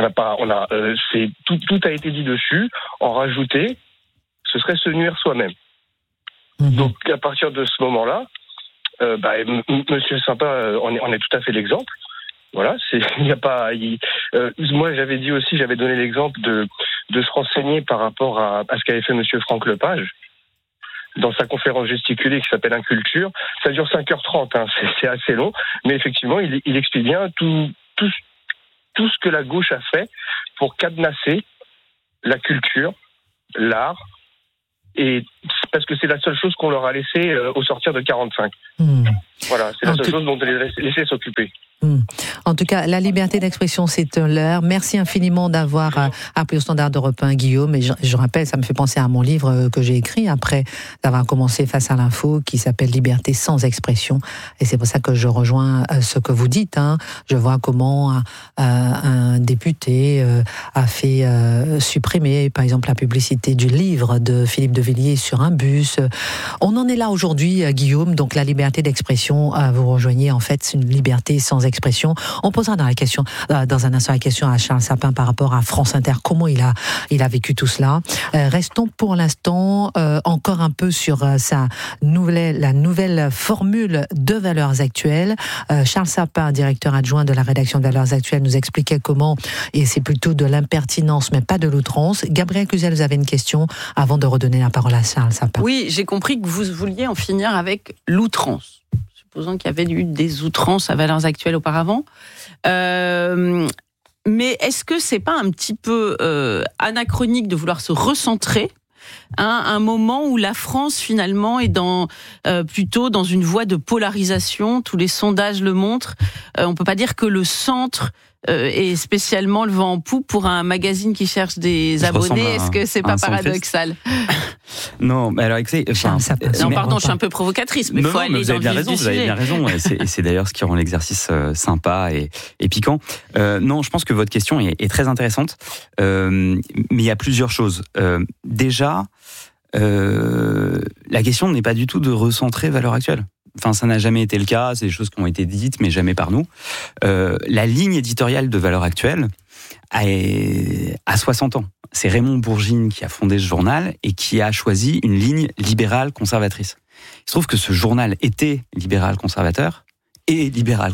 a été dit dessus. En rajouter, ce serait se nuire soi-même. Donc à partir de ce moment-là, Monsieur Sympa en est tout à fait l'exemple. Voilà, moi j'avais donné l'exemple de se renseigner par rapport à ce qu'avait fait Monsieur Franck Lepage dans sa conférence gesticulée qui s'appelle Inculture. Ça dure 5h30, c'est assez long, mais effectivement il explique bien tout ce que la gauche a fait pour cadenasser la culture, l'art, et parce que c'est la seule chose qu'on leur a laissé au sortir de 45. Voilà, c'est la seule chose dont elle les laissé s'occuper. En tout cas, la liberté d'expression, c'est un leurre. Merci infiniment d'avoir appelé au standard d'Europe 1, Guillaume. Et je rappelle, ça me fait penser à mon livre que j'ai écrit après d'avoir commencé Face à l'info, qui s'appelle Liberté sans expression. Et c'est pour ça que je rejoins ce que vous dites. Je vois comment un député a fait supprimer, par exemple, la publicité du livre de Philippe de Villiers sur un bus. On en est là aujourd'hui, Guillaume. Donc la liberté d'expression, vous rejoignez en fait une liberté sans expression. On posera dans un instant la question à Charles Sapin par rapport à France Inter. Comment il a vécu tout cela. Restons pour l'instant encore un peu sur la nouvelle formule de Valeurs Actuelles. Charles Sapin, directeur adjoint de la rédaction de Valeurs Actuelles, nous expliquait comment, et c'est plutôt de l'impertinence, mais pas de l'outrance. Gabriel Cluzel, vous avez une question avant de redonner la parole à Charles Sapin. Oui, j'ai compris que vous vouliez en finir avec l'outrance. Supposons qu'il y avait eu des outrances à Valeurs Actuelles auparavant. Mais est-ce que c'est pas un petit peu anachronique de vouloir se recentrer un moment où la France finalement est plutôt dans une voie de polarisation? Tous les sondages le montrent. On peut pas dire que le centre est spécialement le vent en poupe pour un magazine qui cherche des abonnés. Est-ce que c'est pas paradoxal? Non, mais alors écoutez, pardon, je suis un peu provocatrice, mais il faut aller dans le vif du sujet. Vous avez bien raison. Et c'est d'ailleurs ce qui rend l'exercice sympa et piquant. Non, je pense que votre question est très intéressante, mais il y a plusieurs choses. Déjà, la question n'est pas du tout de recentrer Valeurs Actuelles. Enfin, ça n'a jamais été le cas, c'est des choses qui ont été dites, mais jamais par nous. La ligne éditoriale de Valeurs Actuelles a 60 ans. C'est Raymond Bourgine qui a fondé ce journal et qui a choisi une ligne libérale conservatrice. Il se trouve que ce journal était libéral conservateur, et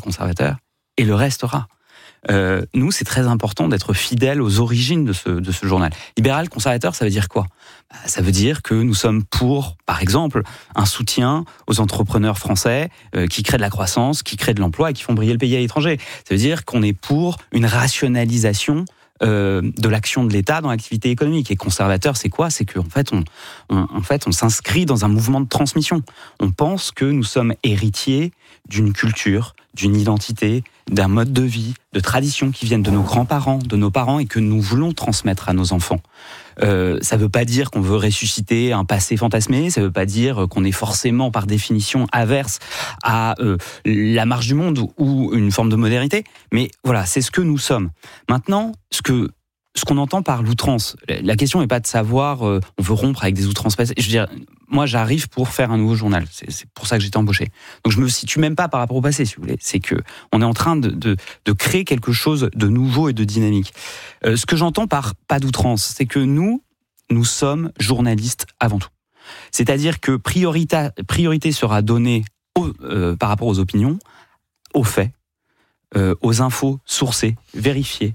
le restera. Nous, c'est très important d'être fidèles aux origines de ce journal. Libéral conservateur, ça veut dire quoi ? Ça veut dire que nous sommes pour, par exemple, un soutien aux entrepreneurs français qui créent de la croissance, qui créent de l'emploi et qui font briller le pays à l'étranger. Ça veut dire qu'on est pour une rationalisation de l'action de l'État dans l'activité économique. Et conservateur, c'est quoi ? C'est qu'en fait, on s'inscrit dans un mouvement de transmission. On pense que nous sommes héritiers d'une culture, d'une identité, d'un mode de vie, de traditions qui viennent de nos grands-parents, de nos parents et que nous voulons transmettre à nos enfants. Ça ne veut pas dire qu'on veut ressusciter un passé fantasmé, ça ne veut pas dire qu'on est forcément par définition averse à la marche du monde ou une forme de modernité, mais voilà, c'est ce que nous sommes. Maintenant, ce qu'on entend par l'outrance, la question n'est pas de savoir on veut rompre avec des outrances passées. Je veux dire, moi j'arrive pour faire un nouveau journal, c'est pour ça que j'étais embauché. Donc je me situe même pas par rapport au passé, si vous voulez. C'est que on est en train de créer quelque chose de nouveau et de dynamique. Ce que j'entends par pas d'outrance, c'est que nous sommes journalistes avant tout. C'est-à-dire que priorité sera donnée par rapport aux opinions, aux faits, aux infos sourcées, vérifiées,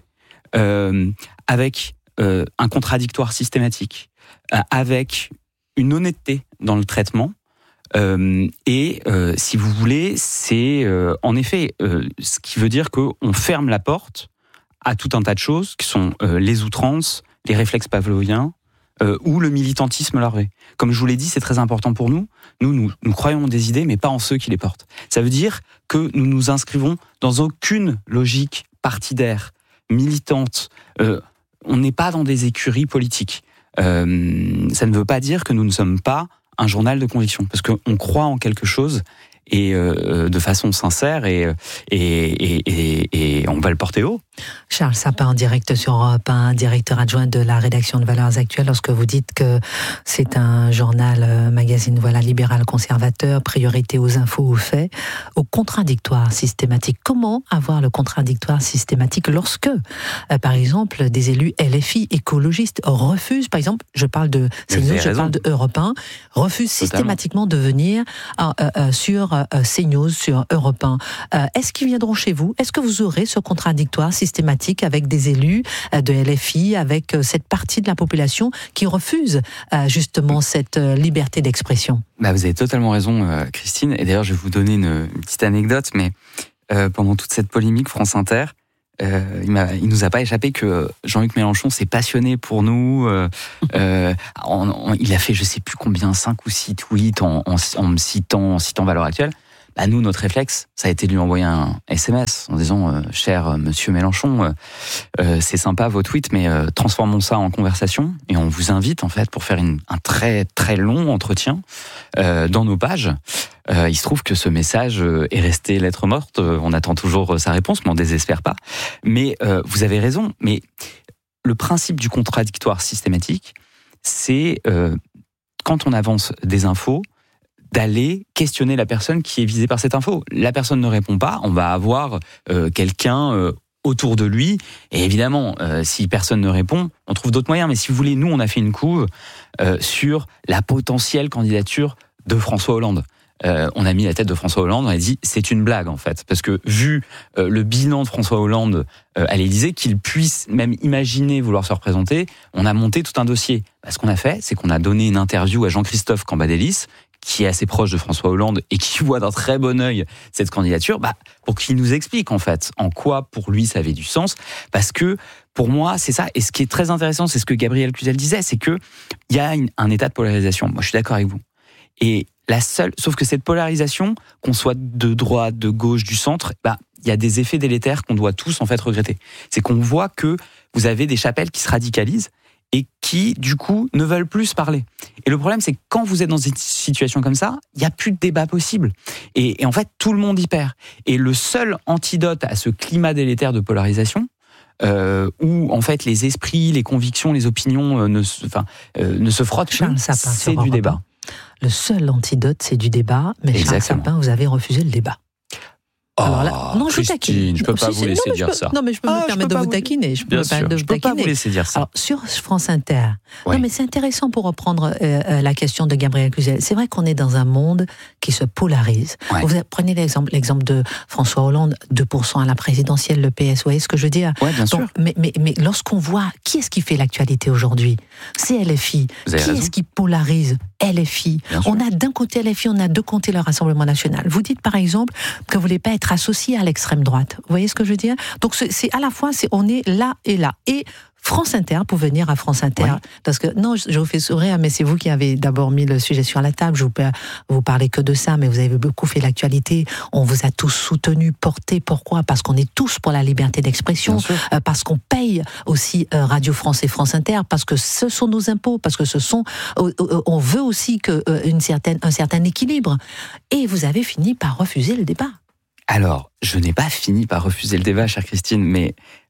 avec un contradictoire systématique, avec une honnêteté dans le traitement, et si vous voulez, c'est en effet ce qui veut dire qu'on ferme la porte à tout un tas de choses qui sont les outrances, les réflexes pavloviens, ou le militantisme larvé. Comme je vous l'ai dit, c'est très important pour nous. Nous croyons en des idées, mais pas en ceux qui les portent. Ça veut dire que nous nous inscrivons dans aucune logique partidaire, militante. on n'est pas dans des écuries politiques. Ça ne veut pas dire que nous ne sommes pas un journal de conviction, parce qu'on croit en quelque chose et de façon sincère et on va le porter haut. Charles Sapin, en direct sur Europe 1, directeur adjoint de la rédaction de Valeurs Actuelles, lorsque vous dites que c'est un journal, magazine libéral conservateur, priorité aux infos, aux faits, au contradictoire systématique. Comment avoir le contradictoire systématique lorsque, par exemple, des élus LFI écologistes refusent, par exemple, je parle de CNews, je parle de Europe 1, refusent systématiquement de venir sur CNews, sur Europe 1. Est-ce qu'ils viendront chez vous? Est-ce que vous aurez ce contradictoire systématique avec des élus de LFI, avec cette partie de la population qui refuse justement cette liberté d'expression? Vous avez totalement raison, Christine. Et d'ailleurs, je vais vous donner une petite anecdote, mais pendant toute cette polémique France Inter, il nous a pas échappé que Jean-Luc Mélenchon s'est passionné pour nous. Il a fait je sais plus combien, 5 ou 6 tweets en me citant Valeurs Actuelles. Nous, notre réflexe, ça a été de lui envoyer un SMS en disant cher monsieur Mélenchon, c'est sympa vos tweets, mais transformons ça en conversation et on vous invite en fait pour faire un très très long entretien dans nos pages. Il se trouve que ce message est resté lettre morte. On attend toujours sa réponse, mais on ne désespère pas. Mais vous avez raison. Mais le principe du contradictoire systématique, c'est quand on avance des infos, d'aller questionner la personne qui est visée par cette info. La personne ne répond pas, on va avoir quelqu'un autour de lui. Et évidemment, si personne ne répond, on trouve d'autres moyens. Mais si vous voulez, nous, on a fait une couve sur la potentielle candidature de François Hollande. On a mis la tête de François Hollande, on a dit c'est une blague en fait, parce que vu le bilan de François Hollande à l'Élysée, qu'il puisse même imaginer vouloir se représenter, on a monté tout un dossier. Ce qu'on a fait, c'est qu'on a donné une interview à Jean-Christophe Cambadélis, qui est assez proche de François Hollande et qui voit d'un très bon œil cette candidature, pour qu'il nous explique en fait en quoi pour lui ça avait du sens, parce que pour moi c'est ça. Et ce qui est très intéressant, c'est ce que Gabriel Cluzel disait, c'est que il y a un état de polarisation. Moi je suis d'accord avec vous. Et sauf que cette polarisation, qu'on soit de droite, de gauche, du centre, il y a des effets délétères qu'on doit tous en fait regretter. C'est qu'on voit que vous avez des chapelles qui se radicalisent et qui, du coup, ne veulent plus se parler. Et le problème, c'est que quand vous êtes dans une situation comme ça, il n'y a plus de débat possible. Et en fait, tout le monde y perd. Et le seul antidote à ce climat délétère de polarisation, où en fait les esprits, les convictions, les opinions ne se frottent plus, c'est du débat. Le seul antidote, c'est du débat, mais Charles Sapin, vous avez refusé le débat. Alors là, non, Christine, je ne peux pas vous laisser dire ça. Non, mais je peux me permettre de vous taquiner. Je peux pas vous laisser dire ça. Alors, sur France Inter, non, mais c'est intéressant pour reprendre la question de Gabriel Cluzel. C'est vrai qu'on est dans un monde qui se polarise. Ouais. Vous prenez l'exemple de François Hollande, 2% à la présidentielle, le PS, vous voyez ce que je veux dire? Oui, bien sûr. Mais lorsqu'on voit qui est-ce qui fait l'actualité aujourd'hui, c'est LFI. Qui est-ce qui polarise? LFI. On a d'un côté LFI, on a de côté le Rassemblement National. Vous dites par exemple que vous ne voulez pas être associé à l'extrême droite. Vous voyez ce que je veux dire? Donc c'est à la fois, on est là et là. Et France Inter, pour venir à France Inter, parce que, non, je vous fais sourire, mais c'est vous qui avez d'abord mis le sujet sur la table, je vous parlez que de ça, mais vous avez beaucoup fait l'actualité, on vous a tous soutenus, portés, pourquoi? Parce qu'on est tous pour la liberté d'expression, parce qu'on paye aussi Radio France et France Inter, parce que ce sont nos impôts, parce que on veut aussi un certain équilibre. Et vous avez fini par refuser le débat. Alors, je n'ai pas fini par refuser le débat, chère Christine, mais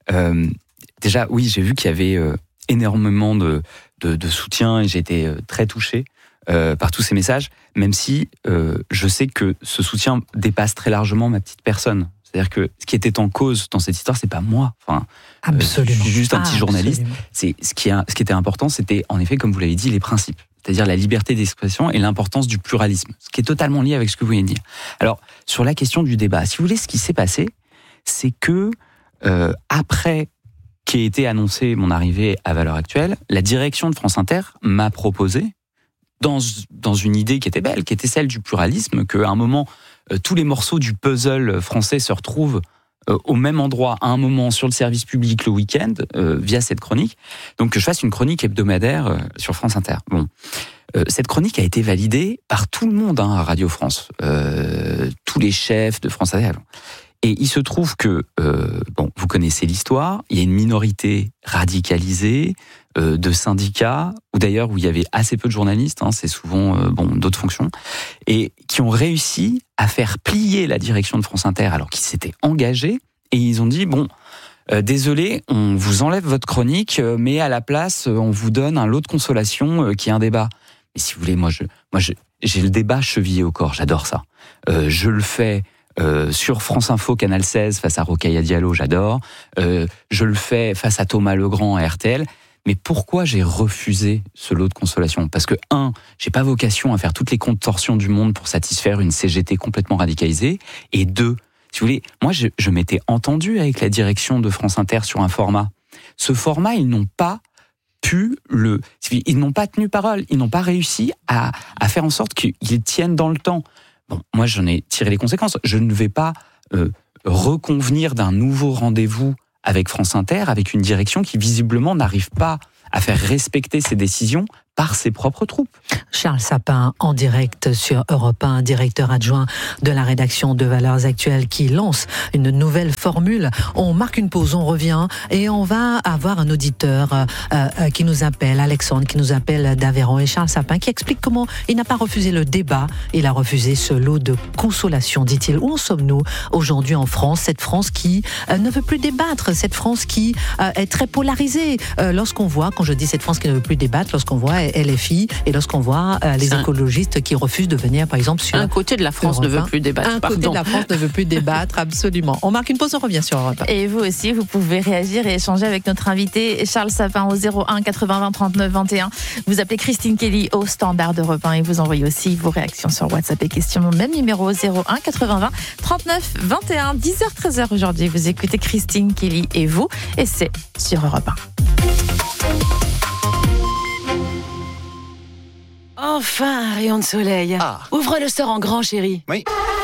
déjà, oui, j'ai vu qu'il y avait énormément de soutien et j'ai été très touché par tous ces messages, même si je sais que ce soutien dépasse très largement ma petite personne. C'est-à-dire que ce qui était en cause dans cette histoire, c'est pas moi. Absolument. Je suis juste un petit journaliste. Ce qui était important, c'était en effet, comme vous l'avez dit, les principes. C'est-à-dire la liberté d'expression et l'importance du pluralisme, ce qui est totalement lié avec ce que vous venez de dire. Alors, sur la question du débat, si vous voulez, ce qui s'est passé, c'est que après qu'ait été annoncée mon arrivée à Valeurs Actuelles, la direction de France Inter m'a proposé, dans une idée qui était belle, qui était celle du pluralisme, qu'à un moment, tous les morceaux du puzzle français se retrouvent au même endroit, à un moment, sur le service public le week-end, via cette chronique. Donc que je fasse une chronique hebdomadaire sur France Inter. Bon, cette chronique a été validée par tout le monde à Radio France, tous les chefs de France Inter. Et il se trouve que, vous connaissez l'histoire, il y a une minorité radicalisée de syndicats, ou d'ailleurs où il y avait assez peu de journalistes, c'est souvent d'autres fonctions, et qui ont réussi à faire plier la direction de France Inter alors qu'ils s'étaient engagés, et ils ont dit, désolé, on vous enlève votre chronique, mais à la place, on vous donne un lot de consolation qui est un débat. Et si vous voulez, moi j'ai le débat chevillé au corps, j'adore ça. Je le fais sur France Info, Canal 16, face à Rokhaya Diallo, j'adore. Je le fais face à Thomas Legrand à RTL. Mais pourquoi j'ai refusé ce lot de consolation ? Parce que, j'ai pas vocation à faire toutes les contorsions du monde pour satisfaire une CGT complètement radicalisée. Et 2, si vous voulez, moi je m'étais entendu avec la direction de France Inter sur un format. Ce format, ils n'ont pas tenu parole, ils n'ont pas réussi à faire en sorte qu'ils tiennent dans le temps. Moi j'en ai tiré les conséquences. Je ne vais pas reconvenir d'un nouveau rendez-vous avec France Inter, avec une direction qui visiblement n'arrive pas à faire respecter ses décisions par ses propres troupes. Charles Sapin, en direct sur Europe 1, directeur adjoint de la rédaction de Valeurs Actuelles, qui lance une nouvelle formule. On marque une pause, on revient et on va avoir un auditeur qui nous appelle, Alexandre, qui nous appelle d'Aveyron, et Charles Sapin qui explique comment il n'a pas refusé le débat, il a refusé ce lot de consolation, dit-il. Où en sommes-nous aujourd'hui en France, cette France qui ne veut plus débattre, cette France qui est très polarisée. Lorsqu'on voit, quand je dis cette France qui ne veut plus débattre, lorsqu'on voit LFI et lorsqu'on voit les écologistes qui refusent de venir, par exemple, sur... Un côté de la France ne veut plus débattre, côté de la France ne veut plus débattre, absolument. On marque une pause, on revient sur Europe 1. Et vous aussi, vous pouvez réagir et échanger avec notre invité Charles Sapin au 01 80 20 39 21. Vous appelez Christine Kelly au standard d'Europe 1 et vous envoyez aussi vos réactions sur WhatsApp et questions. Même numéro 01 80 20 39 21. 10h 13h aujourd'hui. Vous écoutez Christine Kelly et vous, et c'est sur Europe 1. Enfin, un rayon de soleil. Ouvre le store en grand, chérie. Oui.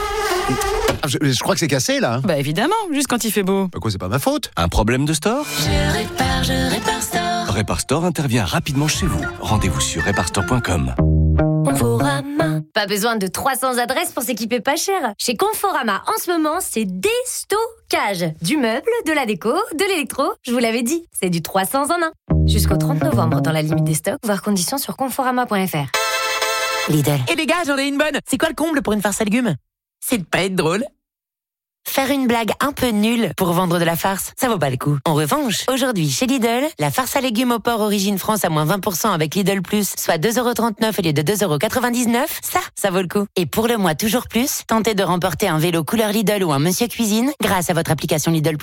Je crois que c'est cassé, là. Bah évidemment, juste quand il fait beau. Bah quoi, c'est pas ma faute. Un problème de store ? Je répare Store. Répare Store intervient rapidement chez vous. Rendez-vous sur reparestore.com. Conforama. Pas besoin de 300 adresses pour s'équiper pas cher. Chez Conforama, en ce moment, c'est déstockage. Du meuble, de la déco, de l'électro. Je vous l'avais dit, c'est du 300 en 1. Jusqu'au 30 novembre, dans la limite des stocks, voir conditions sur conforama.fr. Lidl. Et les gars, j'en ai une bonne. C'est quoi le comble pour une farce à légumes ? C'est de pas être drôle. Faire une blague un peu nulle pour vendre de la farce, ça vaut pas le coup. En revanche, aujourd'hui, chez Lidl, la farce à légumes au porc Origine France à moins 20% avec Lidl+, soit 2,39€ au lieu de 2,99€, ça vaut le coup. Et pour le mois toujours plus, tentez de remporter un vélo couleur Lidl ou un Monsieur Cuisine grâce à votre application Lidl+.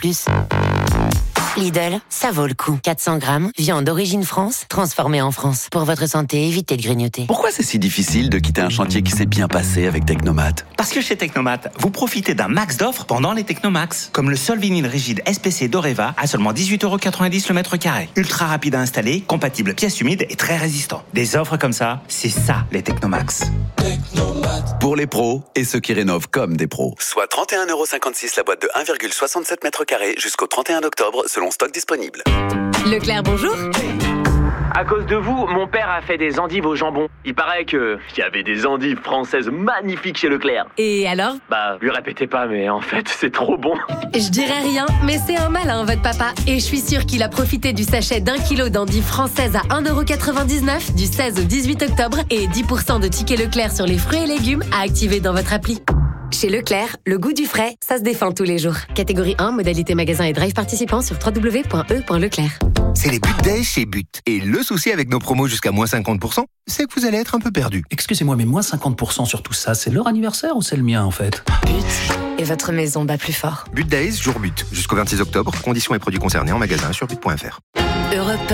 Lidl, ça vaut le coup. 400 grammes, viande Origine France, transformée en France. Pour votre santé, évitez de grignoter. Pourquoi c'est si difficile de quitter un chantier qui s'est bien passé avec Technomat ? Parce que chez Technomat, vous profitez d'un max d'offres pendant les Technomax. Comme le sol vinyle rigide SPC d'Oreva à seulement 18,90€ le mètre carré. Ultra rapide à installer, compatible pièces humides et très résistant. Des offres comme ça, c'est ça les Technomax. Pour les pros et ceux qui rénovent comme des pros. Soit 31,56€ la boîte de 1,67 m² jusqu'au 31 octobre selon stock disponible. Leclerc, bonjour. À cause de vous, mon père a fait des endives au jambon. Il paraît qu'il y avait des endives françaises magnifiques chez Leclerc. Et alors ? Lui répétez pas, mais en fait, c'est trop bon. Je dirais rien, mais c'est un malin, votre papa. Et je suis sûre qu'il a profité du sachet d'1 kilo d'endives françaises à 1,99€ du 16 au 18 octobre et 10% de tickets Leclerc sur les fruits et légumes à activer dans votre appli. Chez Leclerc, le goût du frais, ça se défend tous les jours. Catégorie 1, modalité magasin et drive participant sur www.e.leclerc. C'est les But Days chez But. Et le souci avec nos promos jusqu'à moins 50%, c'est que vous allez être un peu perdu. Excusez-moi, mais moins 50% sur tout ça, c'est leur anniversaire ou c'est le mien en fait ? But. Et votre maison bat plus fort. But Days, jour but. Jusqu'au 26 octobre, conditions et produits concernés en magasin sur but.fr. Europe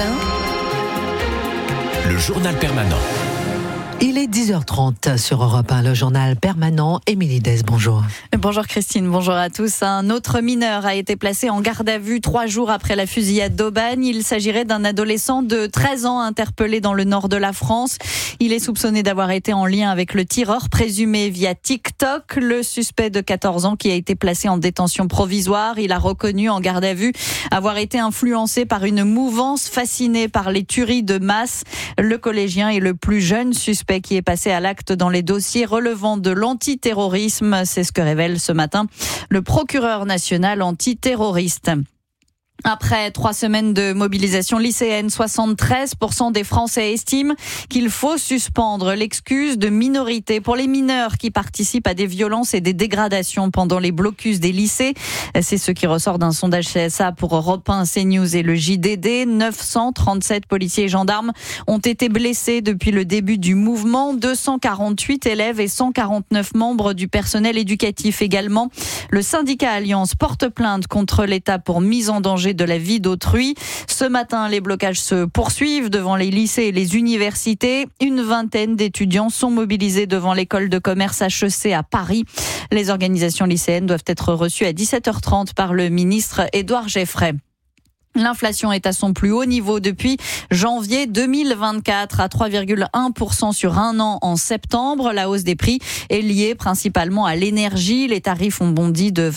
1. Le journal permanent. Il est 10h30 sur Europe 1, le journal permanent. Émilie Dez, bonjour. Bonjour Christine, bonjour à tous. Un autre mineur a été placé en garde à vue 3 jours après la fusillade d'Aubagne. Il s'agirait d'un adolescent de 13 ans interpellé dans le nord de la France. Il est soupçonné d'avoir été en lien avec le tireur présumé via TikTok. Le suspect de 14 ans qui a été placé en détention provisoire, il a reconnu en garde à vue avoir été influencé par une mouvance fascinée par les tueries de masse. Le collégien est le plus jeune suspect suspect qui est passé à l'acte dans les dossiers relevant de l'antiterrorisme. C'est ce que révèle ce matin le procureur national antiterroriste. Après 3 semaines de mobilisation lycéenne, 73% des Français estiment qu'il faut suspendre l'excuse de minorité pour les mineurs qui participent à des violences et des dégradations pendant les blocus des lycées. C'est ce qui ressort d'un sondage CSA pour Europe 1, CNews et le JDD. 937 policiers et gendarmes ont été blessés depuis le début du mouvement. 248 élèves et 149 membres du personnel éducatif également. Le syndicat Alliance porte plainte contre l'État pour mise en danger de la vie d'autrui. Ce matin, les blocages se poursuivent devant les lycées et les universités. Une vingtaine d'étudiants sont mobilisés devant l'école de commerce HEC à Paris. Les organisations lycéennes doivent être reçues à 17h30 par le ministre Édouard Geffray. L'inflation est à son plus haut niveau depuis janvier 2024, à 3,1% sur un an en septembre. La hausse des prix est liée principalement à l'énergie. Les tarifs ont bondi de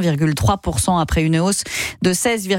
21,3% après une hausse de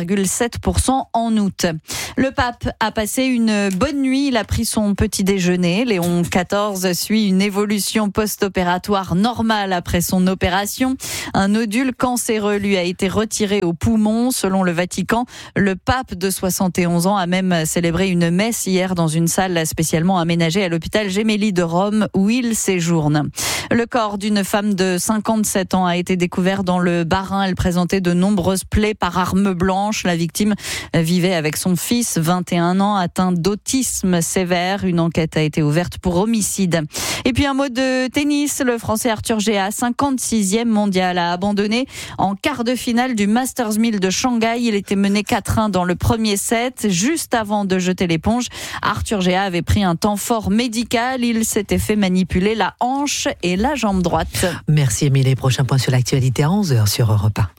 16,7% en août. Le pape a passé une bonne nuit. Il a pris son petit déjeuner. Léon XIV suit une évolution post-opératoire normale après son opération. Un nodule cancéreux lui a été retiré au poumon. Selon le Vatican, le pape de 71 ans a même célébré une messe hier dans une salle spécialement aménagée à l'hôpital Gemelli de Rome où il séjourne. Le corps d'une femme de 57 ans a été découvert dans le Bas-Rhin. Elle présentait de nombreuses plaies par arme blanche. La victime vivait avec son fils, 21 ans, atteint d'autisme sévère. Une enquête a été ouverte pour homicide. Et puis un mot de tennis. Le Français Arthur Géa, 56e mondial, a abandonné en quart de finale du Masters 1000 de Shanghai. Il était mené 4-1 dans le premier set. Juste avant de jeter l'éponge, Arthur Géa avait pris un temps fort médical. Il s'était fait manipuler la hanche et la jambe droite. Merci Émilie. Prochain point sur l'actualité à 11h sur Europe 1.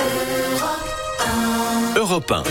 Europe 1.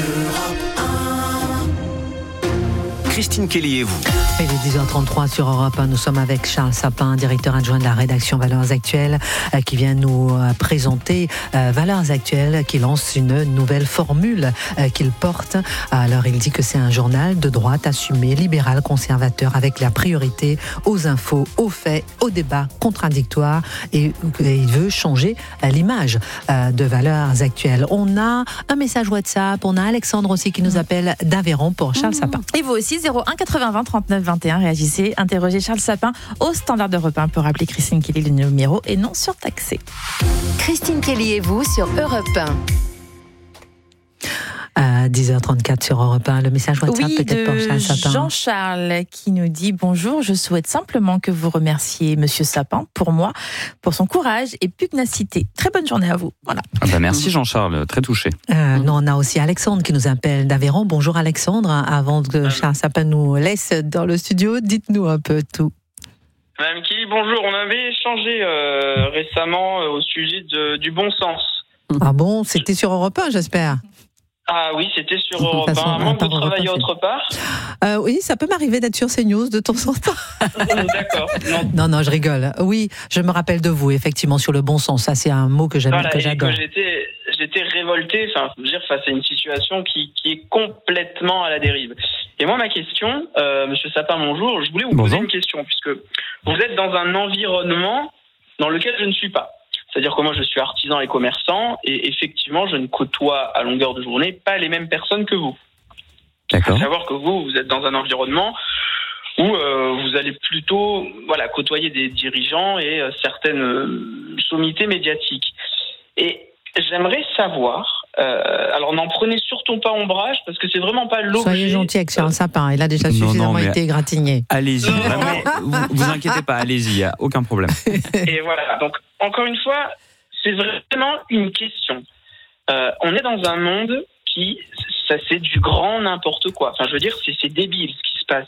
Christine Kelly et vous. Il est 10h33 sur Europe 1. Nous sommes avec Charles Sapin, directeur adjoint de la rédaction Valeurs Actuelles, qui vient nous présenter Valeurs Actuelles, qui lance une nouvelle formule qu'il porte. Alors, il dit que c'est un journal de droite assumé, libéral, conservateur, avec la priorité aux infos, aux faits, aux débats contradictoires. Et il veut changer l'image de Valeurs Actuelles. On a un message WhatsApp. On a Alexandre aussi qui nous appelle d'Aveyron pour Charles Sapin. Et vous aussi, 01 80 20 39 21. Réagissez, interrogez Charles Sapin au standard d'Europe 1 pour appeler Christine Kelly. Le numéro est non surtaxé. Christine Kelly et vous sur Europe 1. À 10h34 sur Europe 1, le message WhatsApp peut-être pour Charles Sapin. Jean-Charles qui nous dit « Bonjour, je souhaite simplement que vous remerciez Monsieur Sapin pour son courage et pugnacité. Très bonne journée à vous. » Voilà. Merci Jean-Charles, très touché. Nous, on a aussi Alexandre qui nous appelle d'Aveyron. Bonjour Alexandre, avant que Charles Sapin nous laisse dans le studio, dites-nous un peu tout. Madame Kelly, bonjour. On avait échangé récemment au sujet du bon sens. Ah bon, c'était sur Europe 1, j'espère. Ah oui, c'était sur Europe 1. À moins que vous travaillez autre part. Oui, ça peut m'arriver d'être sur CNews de temps en temps. D'accord. Non, je rigole. Oui, je me rappelle de vous, effectivement, sur le bon sens. Ça, c'est un mot que j'aime, que j'adore. J'étais révolté, face à une situation qui est complètement à la dérive. Et moi, ma question, Monsieur Sapin, bonjour, je voulais vous poser une question, puisque vous êtes dans un environnement dans lequel je ne suis pas. C'est-à-dire que moi, je suis artisan et commerçant, et effectivement, je ne côtoie à longueur de journée pas les mêmes personnes que vous. D'accord. Il faut savoir que vous êtes dans un environnement où vous allez plutôt côtoyer des dirigeants et certaines sommités médiatiques. Et j'aimerais savoir, alors n'en prenez surtout pas ombrage, parce que c'est vraiment pas l'objet... Soyez gentil avec Charles Sapin, il a déjà suffisamment été égratigné. Allez-y, vraiment, vous inquiétez pas, allez-y, il n'y a aucun problème. Et voilà, donc encore une fois, c'est vraiment une question. On est dans un monde c'est du grand n'importe quoi. Enfin, je veux dire, c'est débile ce qui se passe.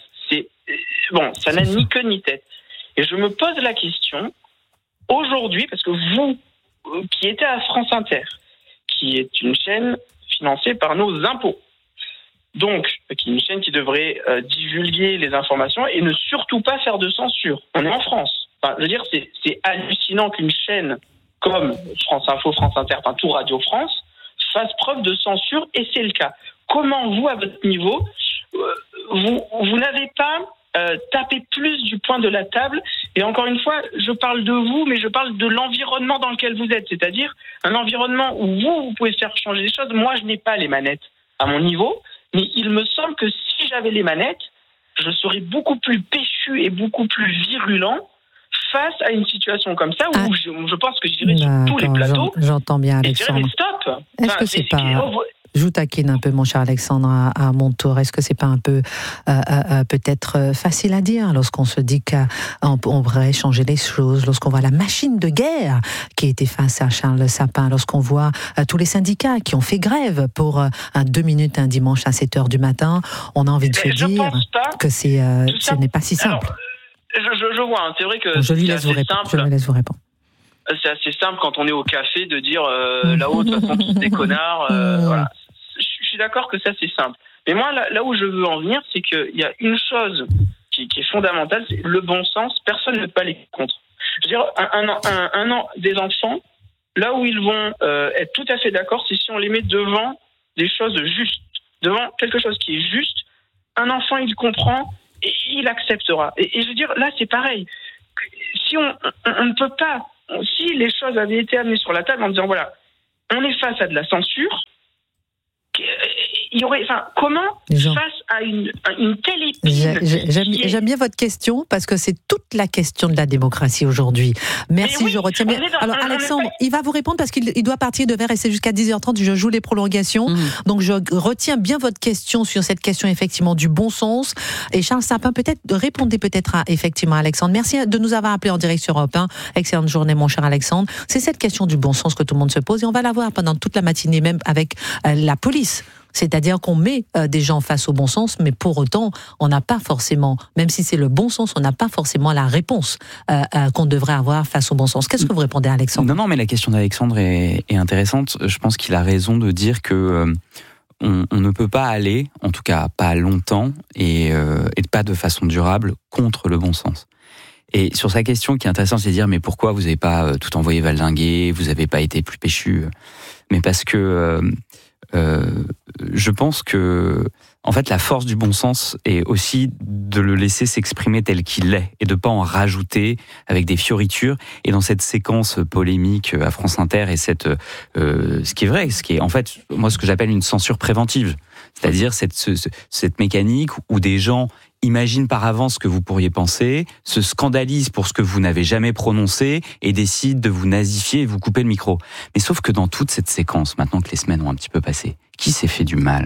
Ça n'a ni queue ni tête. Et je me pose la question, aujourd'hui, parce que vous, qui était à France Inter, qui est une chaîne financée par nos impôts, donc qui est une chaîne qui devrait divulguer les informations et ne surtout pas faire de censure. On est en France. Enfin, je veux dire, c'est hallucinant qu'une chaîne comme France Info, France Inter, tout Radio France, fasse preuve de censure, et c'est le cas. Comment vous, à votre niveau, vous n'avez pas taper plus du poing de la table. Et encore une fois, je parle de vous, mais je parle de l'environnement dans lequel vous êtes. C'est-à-dire un environnement où vous pouvez faire changer les choses. Moi, je n'ai pas les manettes à mon niveau, mais il me semble que si j'avais les manettes, je serais beaucoup plus péchu et beaucoup plus virulent face à une situation comme ça où je pense que j'irais sur tous les plateaux. J'entends bien, Alexandre. Et je dirais, mais stop. Est-ce que c'est pas... Je vous taquine un peu, mon cher Alexandre, à mon tour. Est-ce que c'est pas un peu peut-être facile à dire lorsqu'on se dit qu'on pourrait changer les choses, lorsqu'on voit la machine de guerre qui était face à Charles Sapin, lorsqu'on voit tous les syndicats qui ont fait grève pour 2 minutes un dimanche à 7h du matin, on a envie de se dire que ce n'est pas si simple. Alors, je vois, hein, c'est vrai que je lui laisse vous répondre. C'est assez simple quand on est au café de dire là-haut, de toute façon, tous des connards. Voilà. Je suis d'accord que ça, c'est simple. Mais moi, là où je veux en venir, c'est qu'il y a une chose qui est fondamentale, c'est le bon sens. Personne ne peut aller contre. Je veux dire, des enfants, là où ils vont être tout à fait d'accord, c'est si on les met devant des choses justes, devant quelque chose qui est juste. Un enfant, il comprend et il acceptera. Et je veux dire, là, c'est pareil. Si on ne peut pas, si les choses avaient été amenées sur la table en disant, voilà, on est face à de la censure, il y aurait, comment face à une telle épine. J'aime bien votre question parce que c'est toute la question de la démocratie aujourd'hui. Merci, oui, je retiens. Alors Alexandre, il va vous répondre parce qu'il doit partir de vers et c'est jusqu'à 10h30. Je joue les prolongations. Donc je retiens bien votre question sur cette question effectivement du bon sens. Et Charles Sapin, répondez peut-être à effectivement Alexandre. Merci de nous avoir appelé en direct sur Europe 1. Excellente journée, mon cher Alexandre. C'est cette question du bon sens que tout le monde se pose et on va la voir pendant toute la matinée, même avec la police. C'est-à-dire qu'on met des gens face au bon sens, mais pour autant, on n'a pas forcément, même si c'est le bon sens, on n'a pas forcément la réponse qu'on devrait avoir face au bon sens. Qu'est-ce que vous répondez, Alexandre ? Non, mais la question d'Alexandre est intéressante. Je pense qu'il a raison de dire que on ne peut pas aller, en tout cas pas longtemps, et pas de façon durable, contre le bon sens. Et sur sa question qui est intéressante, c'est de dire mais pourquoi vous n'avez pas tout envoyé valdinguer, vous n'avez pas été plus péchu ? Mais parce que je pense que, en fait, la force du bon sens est aussi de le laisser s'exprimer tel qu'il est et de pas en rajouter avec des fioritures. Et dans cette séquence polémique à France Inter et ce qui est vrai, ce qui est en fait moi ce que j'appelle une censure préventive, c'est-à-dire cette mécanique où des gens imaginent par avance ce que vous pourriez penser, se scandalisent pour ce que vous n'avez jamais prononcé et décident de vous nazifier et vous couper le micro. Mais sauf que dans toute cette séquence, maintenant que les semaines ont un petit peu passé, qui s'est fait du mal ?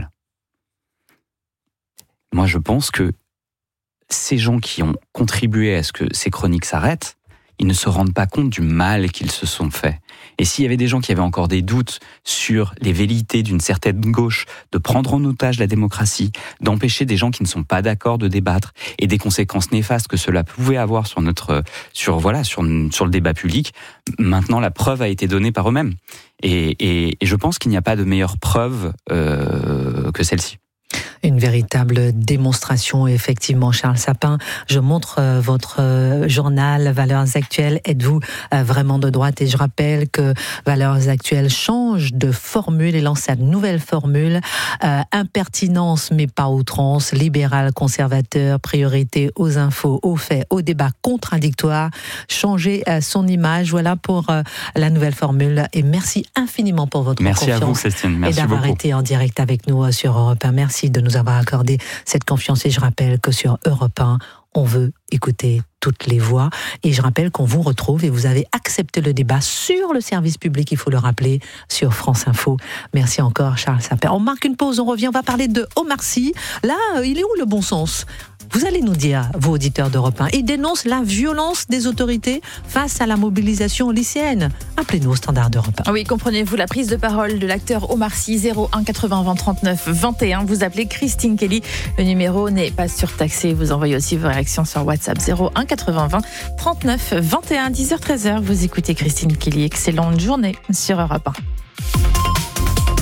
Moi, je pense que ces gens qui ont contribué à ce que ces chroniques s'arrêtent, ils ne se rendent pas compte du mal qu'ils se sont fait. Et s'il y avait des gens qui avaient encore des doutes sur les velléités d'une certaine gauche de prendre en otage la démocratie, d'empêcher des gens qui ne sont pas d'accord de débattre et des conséquences néfastes que cela pouvait avoir sur le débat public, maintenant la preuve a été donnée par eux-mêmes. Et je pense qu'il n'y a pas de meilleure preuve que celle-ci. Une véritable démonstration, effectivement, Charles Sapin. Je montre votre journal Valeurs Actuelles. Êtes-vous vraiment de droite ? Et je rappelle que Valeurs Actuelles change de formule et lance sa nouvelle formule. Impertinence, mais pas outrance. Libéral, conservateur, priorité aux infos, aux faits, aux débats contradictoires. Changer son image. Voilà pour la nouvelle formule. Et merci infiniment pour votre confiance. Merci à vous, Christine. Merci et d'avoir beaucoup. été en direct avec nous sur Europe 1. Merci de nous avoir accordé cette confiance et je rappelle que sur Europe 1, on veut écouter toutes les voix et je rappelle qu'on vous retrouve et vous avez accepté le débat sur le service public, il faut le rappeler, sur France Info. Merci encore Charles Sapin. On marque une pause, on revient, on va parler de Omar Sy. Là, il est où le bon sens ? Vous allez nous dire, vous auditeurs d'Europe 1, il dénonce la violence des autorités face à la mobilisation lycéenne. Appelez-nous au standard d'Europe 1. Oui, comprenez-vous la prise de parole de l'acteur Omar Sy, 01 80 20 39 21. Vous appelez Christine Kelly. Le numéro n'est pas surtaxé. Vous envoyez aussi vos réactions sur WhatsApp 01 80 20 39 21. 10h 13h. Vous écoutez Christine Kelly. Excellente journée sur Europe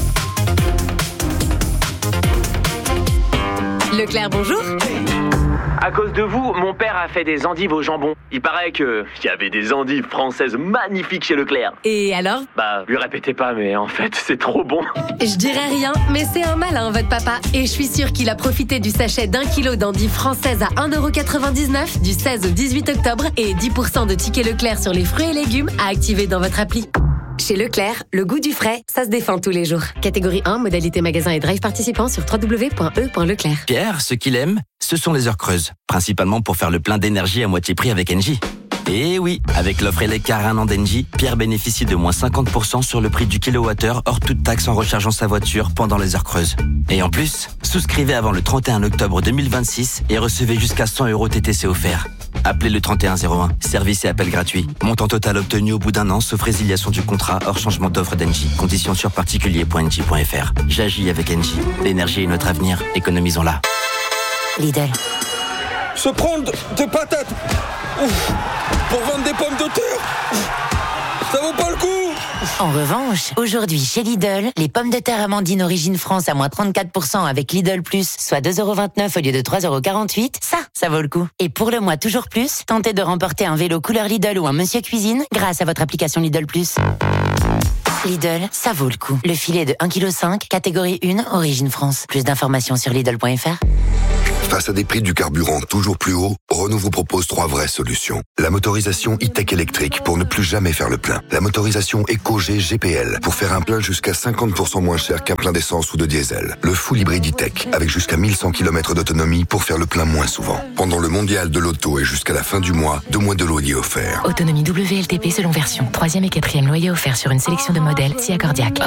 1. Leclerc, bonjour. À cause de vous, mon père a fait des endives au jambon. Il paraît qu'il y avait des endives françaises magnifiques chez Leclerc. Et alors ? Bah, lui répétez pas, mais en fait, c'est trop bon. Je dirais rien, mais c'est un malin, votre papa. Et je suis sûre qu'il a profité du sachet d'1 kilo d'endives françaises à 1,99€ du 16 au 18 octobre et 10% de tickets Leclerc sur les fruits et légumes à activer dans votre appli. Chez Leclerc, le goût du frais, ça se défend tous les jours. Catégorie 1, modalité magasin et drive participant sur www.e.leclerc. Pierre, ce qu'il aime, ce sont les heures creuses. Principalement pour faire le plein d'énergie à moitié prix avec Engie. Et oui, avec l'offre Eleccar 1 an d'Engie, Pierre bénéficie de moins 50% sur le prix du kilowattheure hors toute taxe en rechargeant sa voiture pendant les heures creuses. Et en plus, souscrivez avant le 31 octobre 2026 et recevez jusqu'à 100 € TTC offerts. Appelez le 3101, service et appel gratuit. Montant total obtenu au bout d'un an, sauf résiliation du contrat hors changement d'offre d'Engie. Conditions sur particulier.engie.fr. J'agis avec Engie. L'énergie est notre avenir, économisons-la. Lidl. Se prendre des patates pour vendre des pommes de terre, ça vaut pas le coup. En revanche, aujourd'hui chez Lidl, les pommes de terre Amandine Origine France à moins 34% avec Lidl Plus, soit 2,29€ au lieu de 3,48€, ça vaut le coup. Et pour le mois toujours plus, tentez de remporter un vélo couleur Lidl ou un Monsieur Cuisine grâce à votre application Lidl Plus. Lidl, ça vaut le coup. Le filet de 1,5 kg, catégorie 1, Origine France. Plus d'informations sur Lidl.fr. Face à des prix du carburant toujours plus hauts, Renault vous propose 3 vraies solutions. La motorisation e-tech électrique pour ne plus jamais faire le plein. La motorisation EcoG GPL pour faire un plein jusqu'à 50% moins cher qu'un plein d'essence ou de diesel. Le full hybride e-tech avec jusqu'à 1100 km d'autonomie pour faire le plein moins souvent. Pendant le mondial de l'auto et jusqu'à la fin du mois, 2 mois de loyer offerts. Autonomie WLTP selon version. 3e et 4e loyer offert sur une sélection de modèles si accordiaque.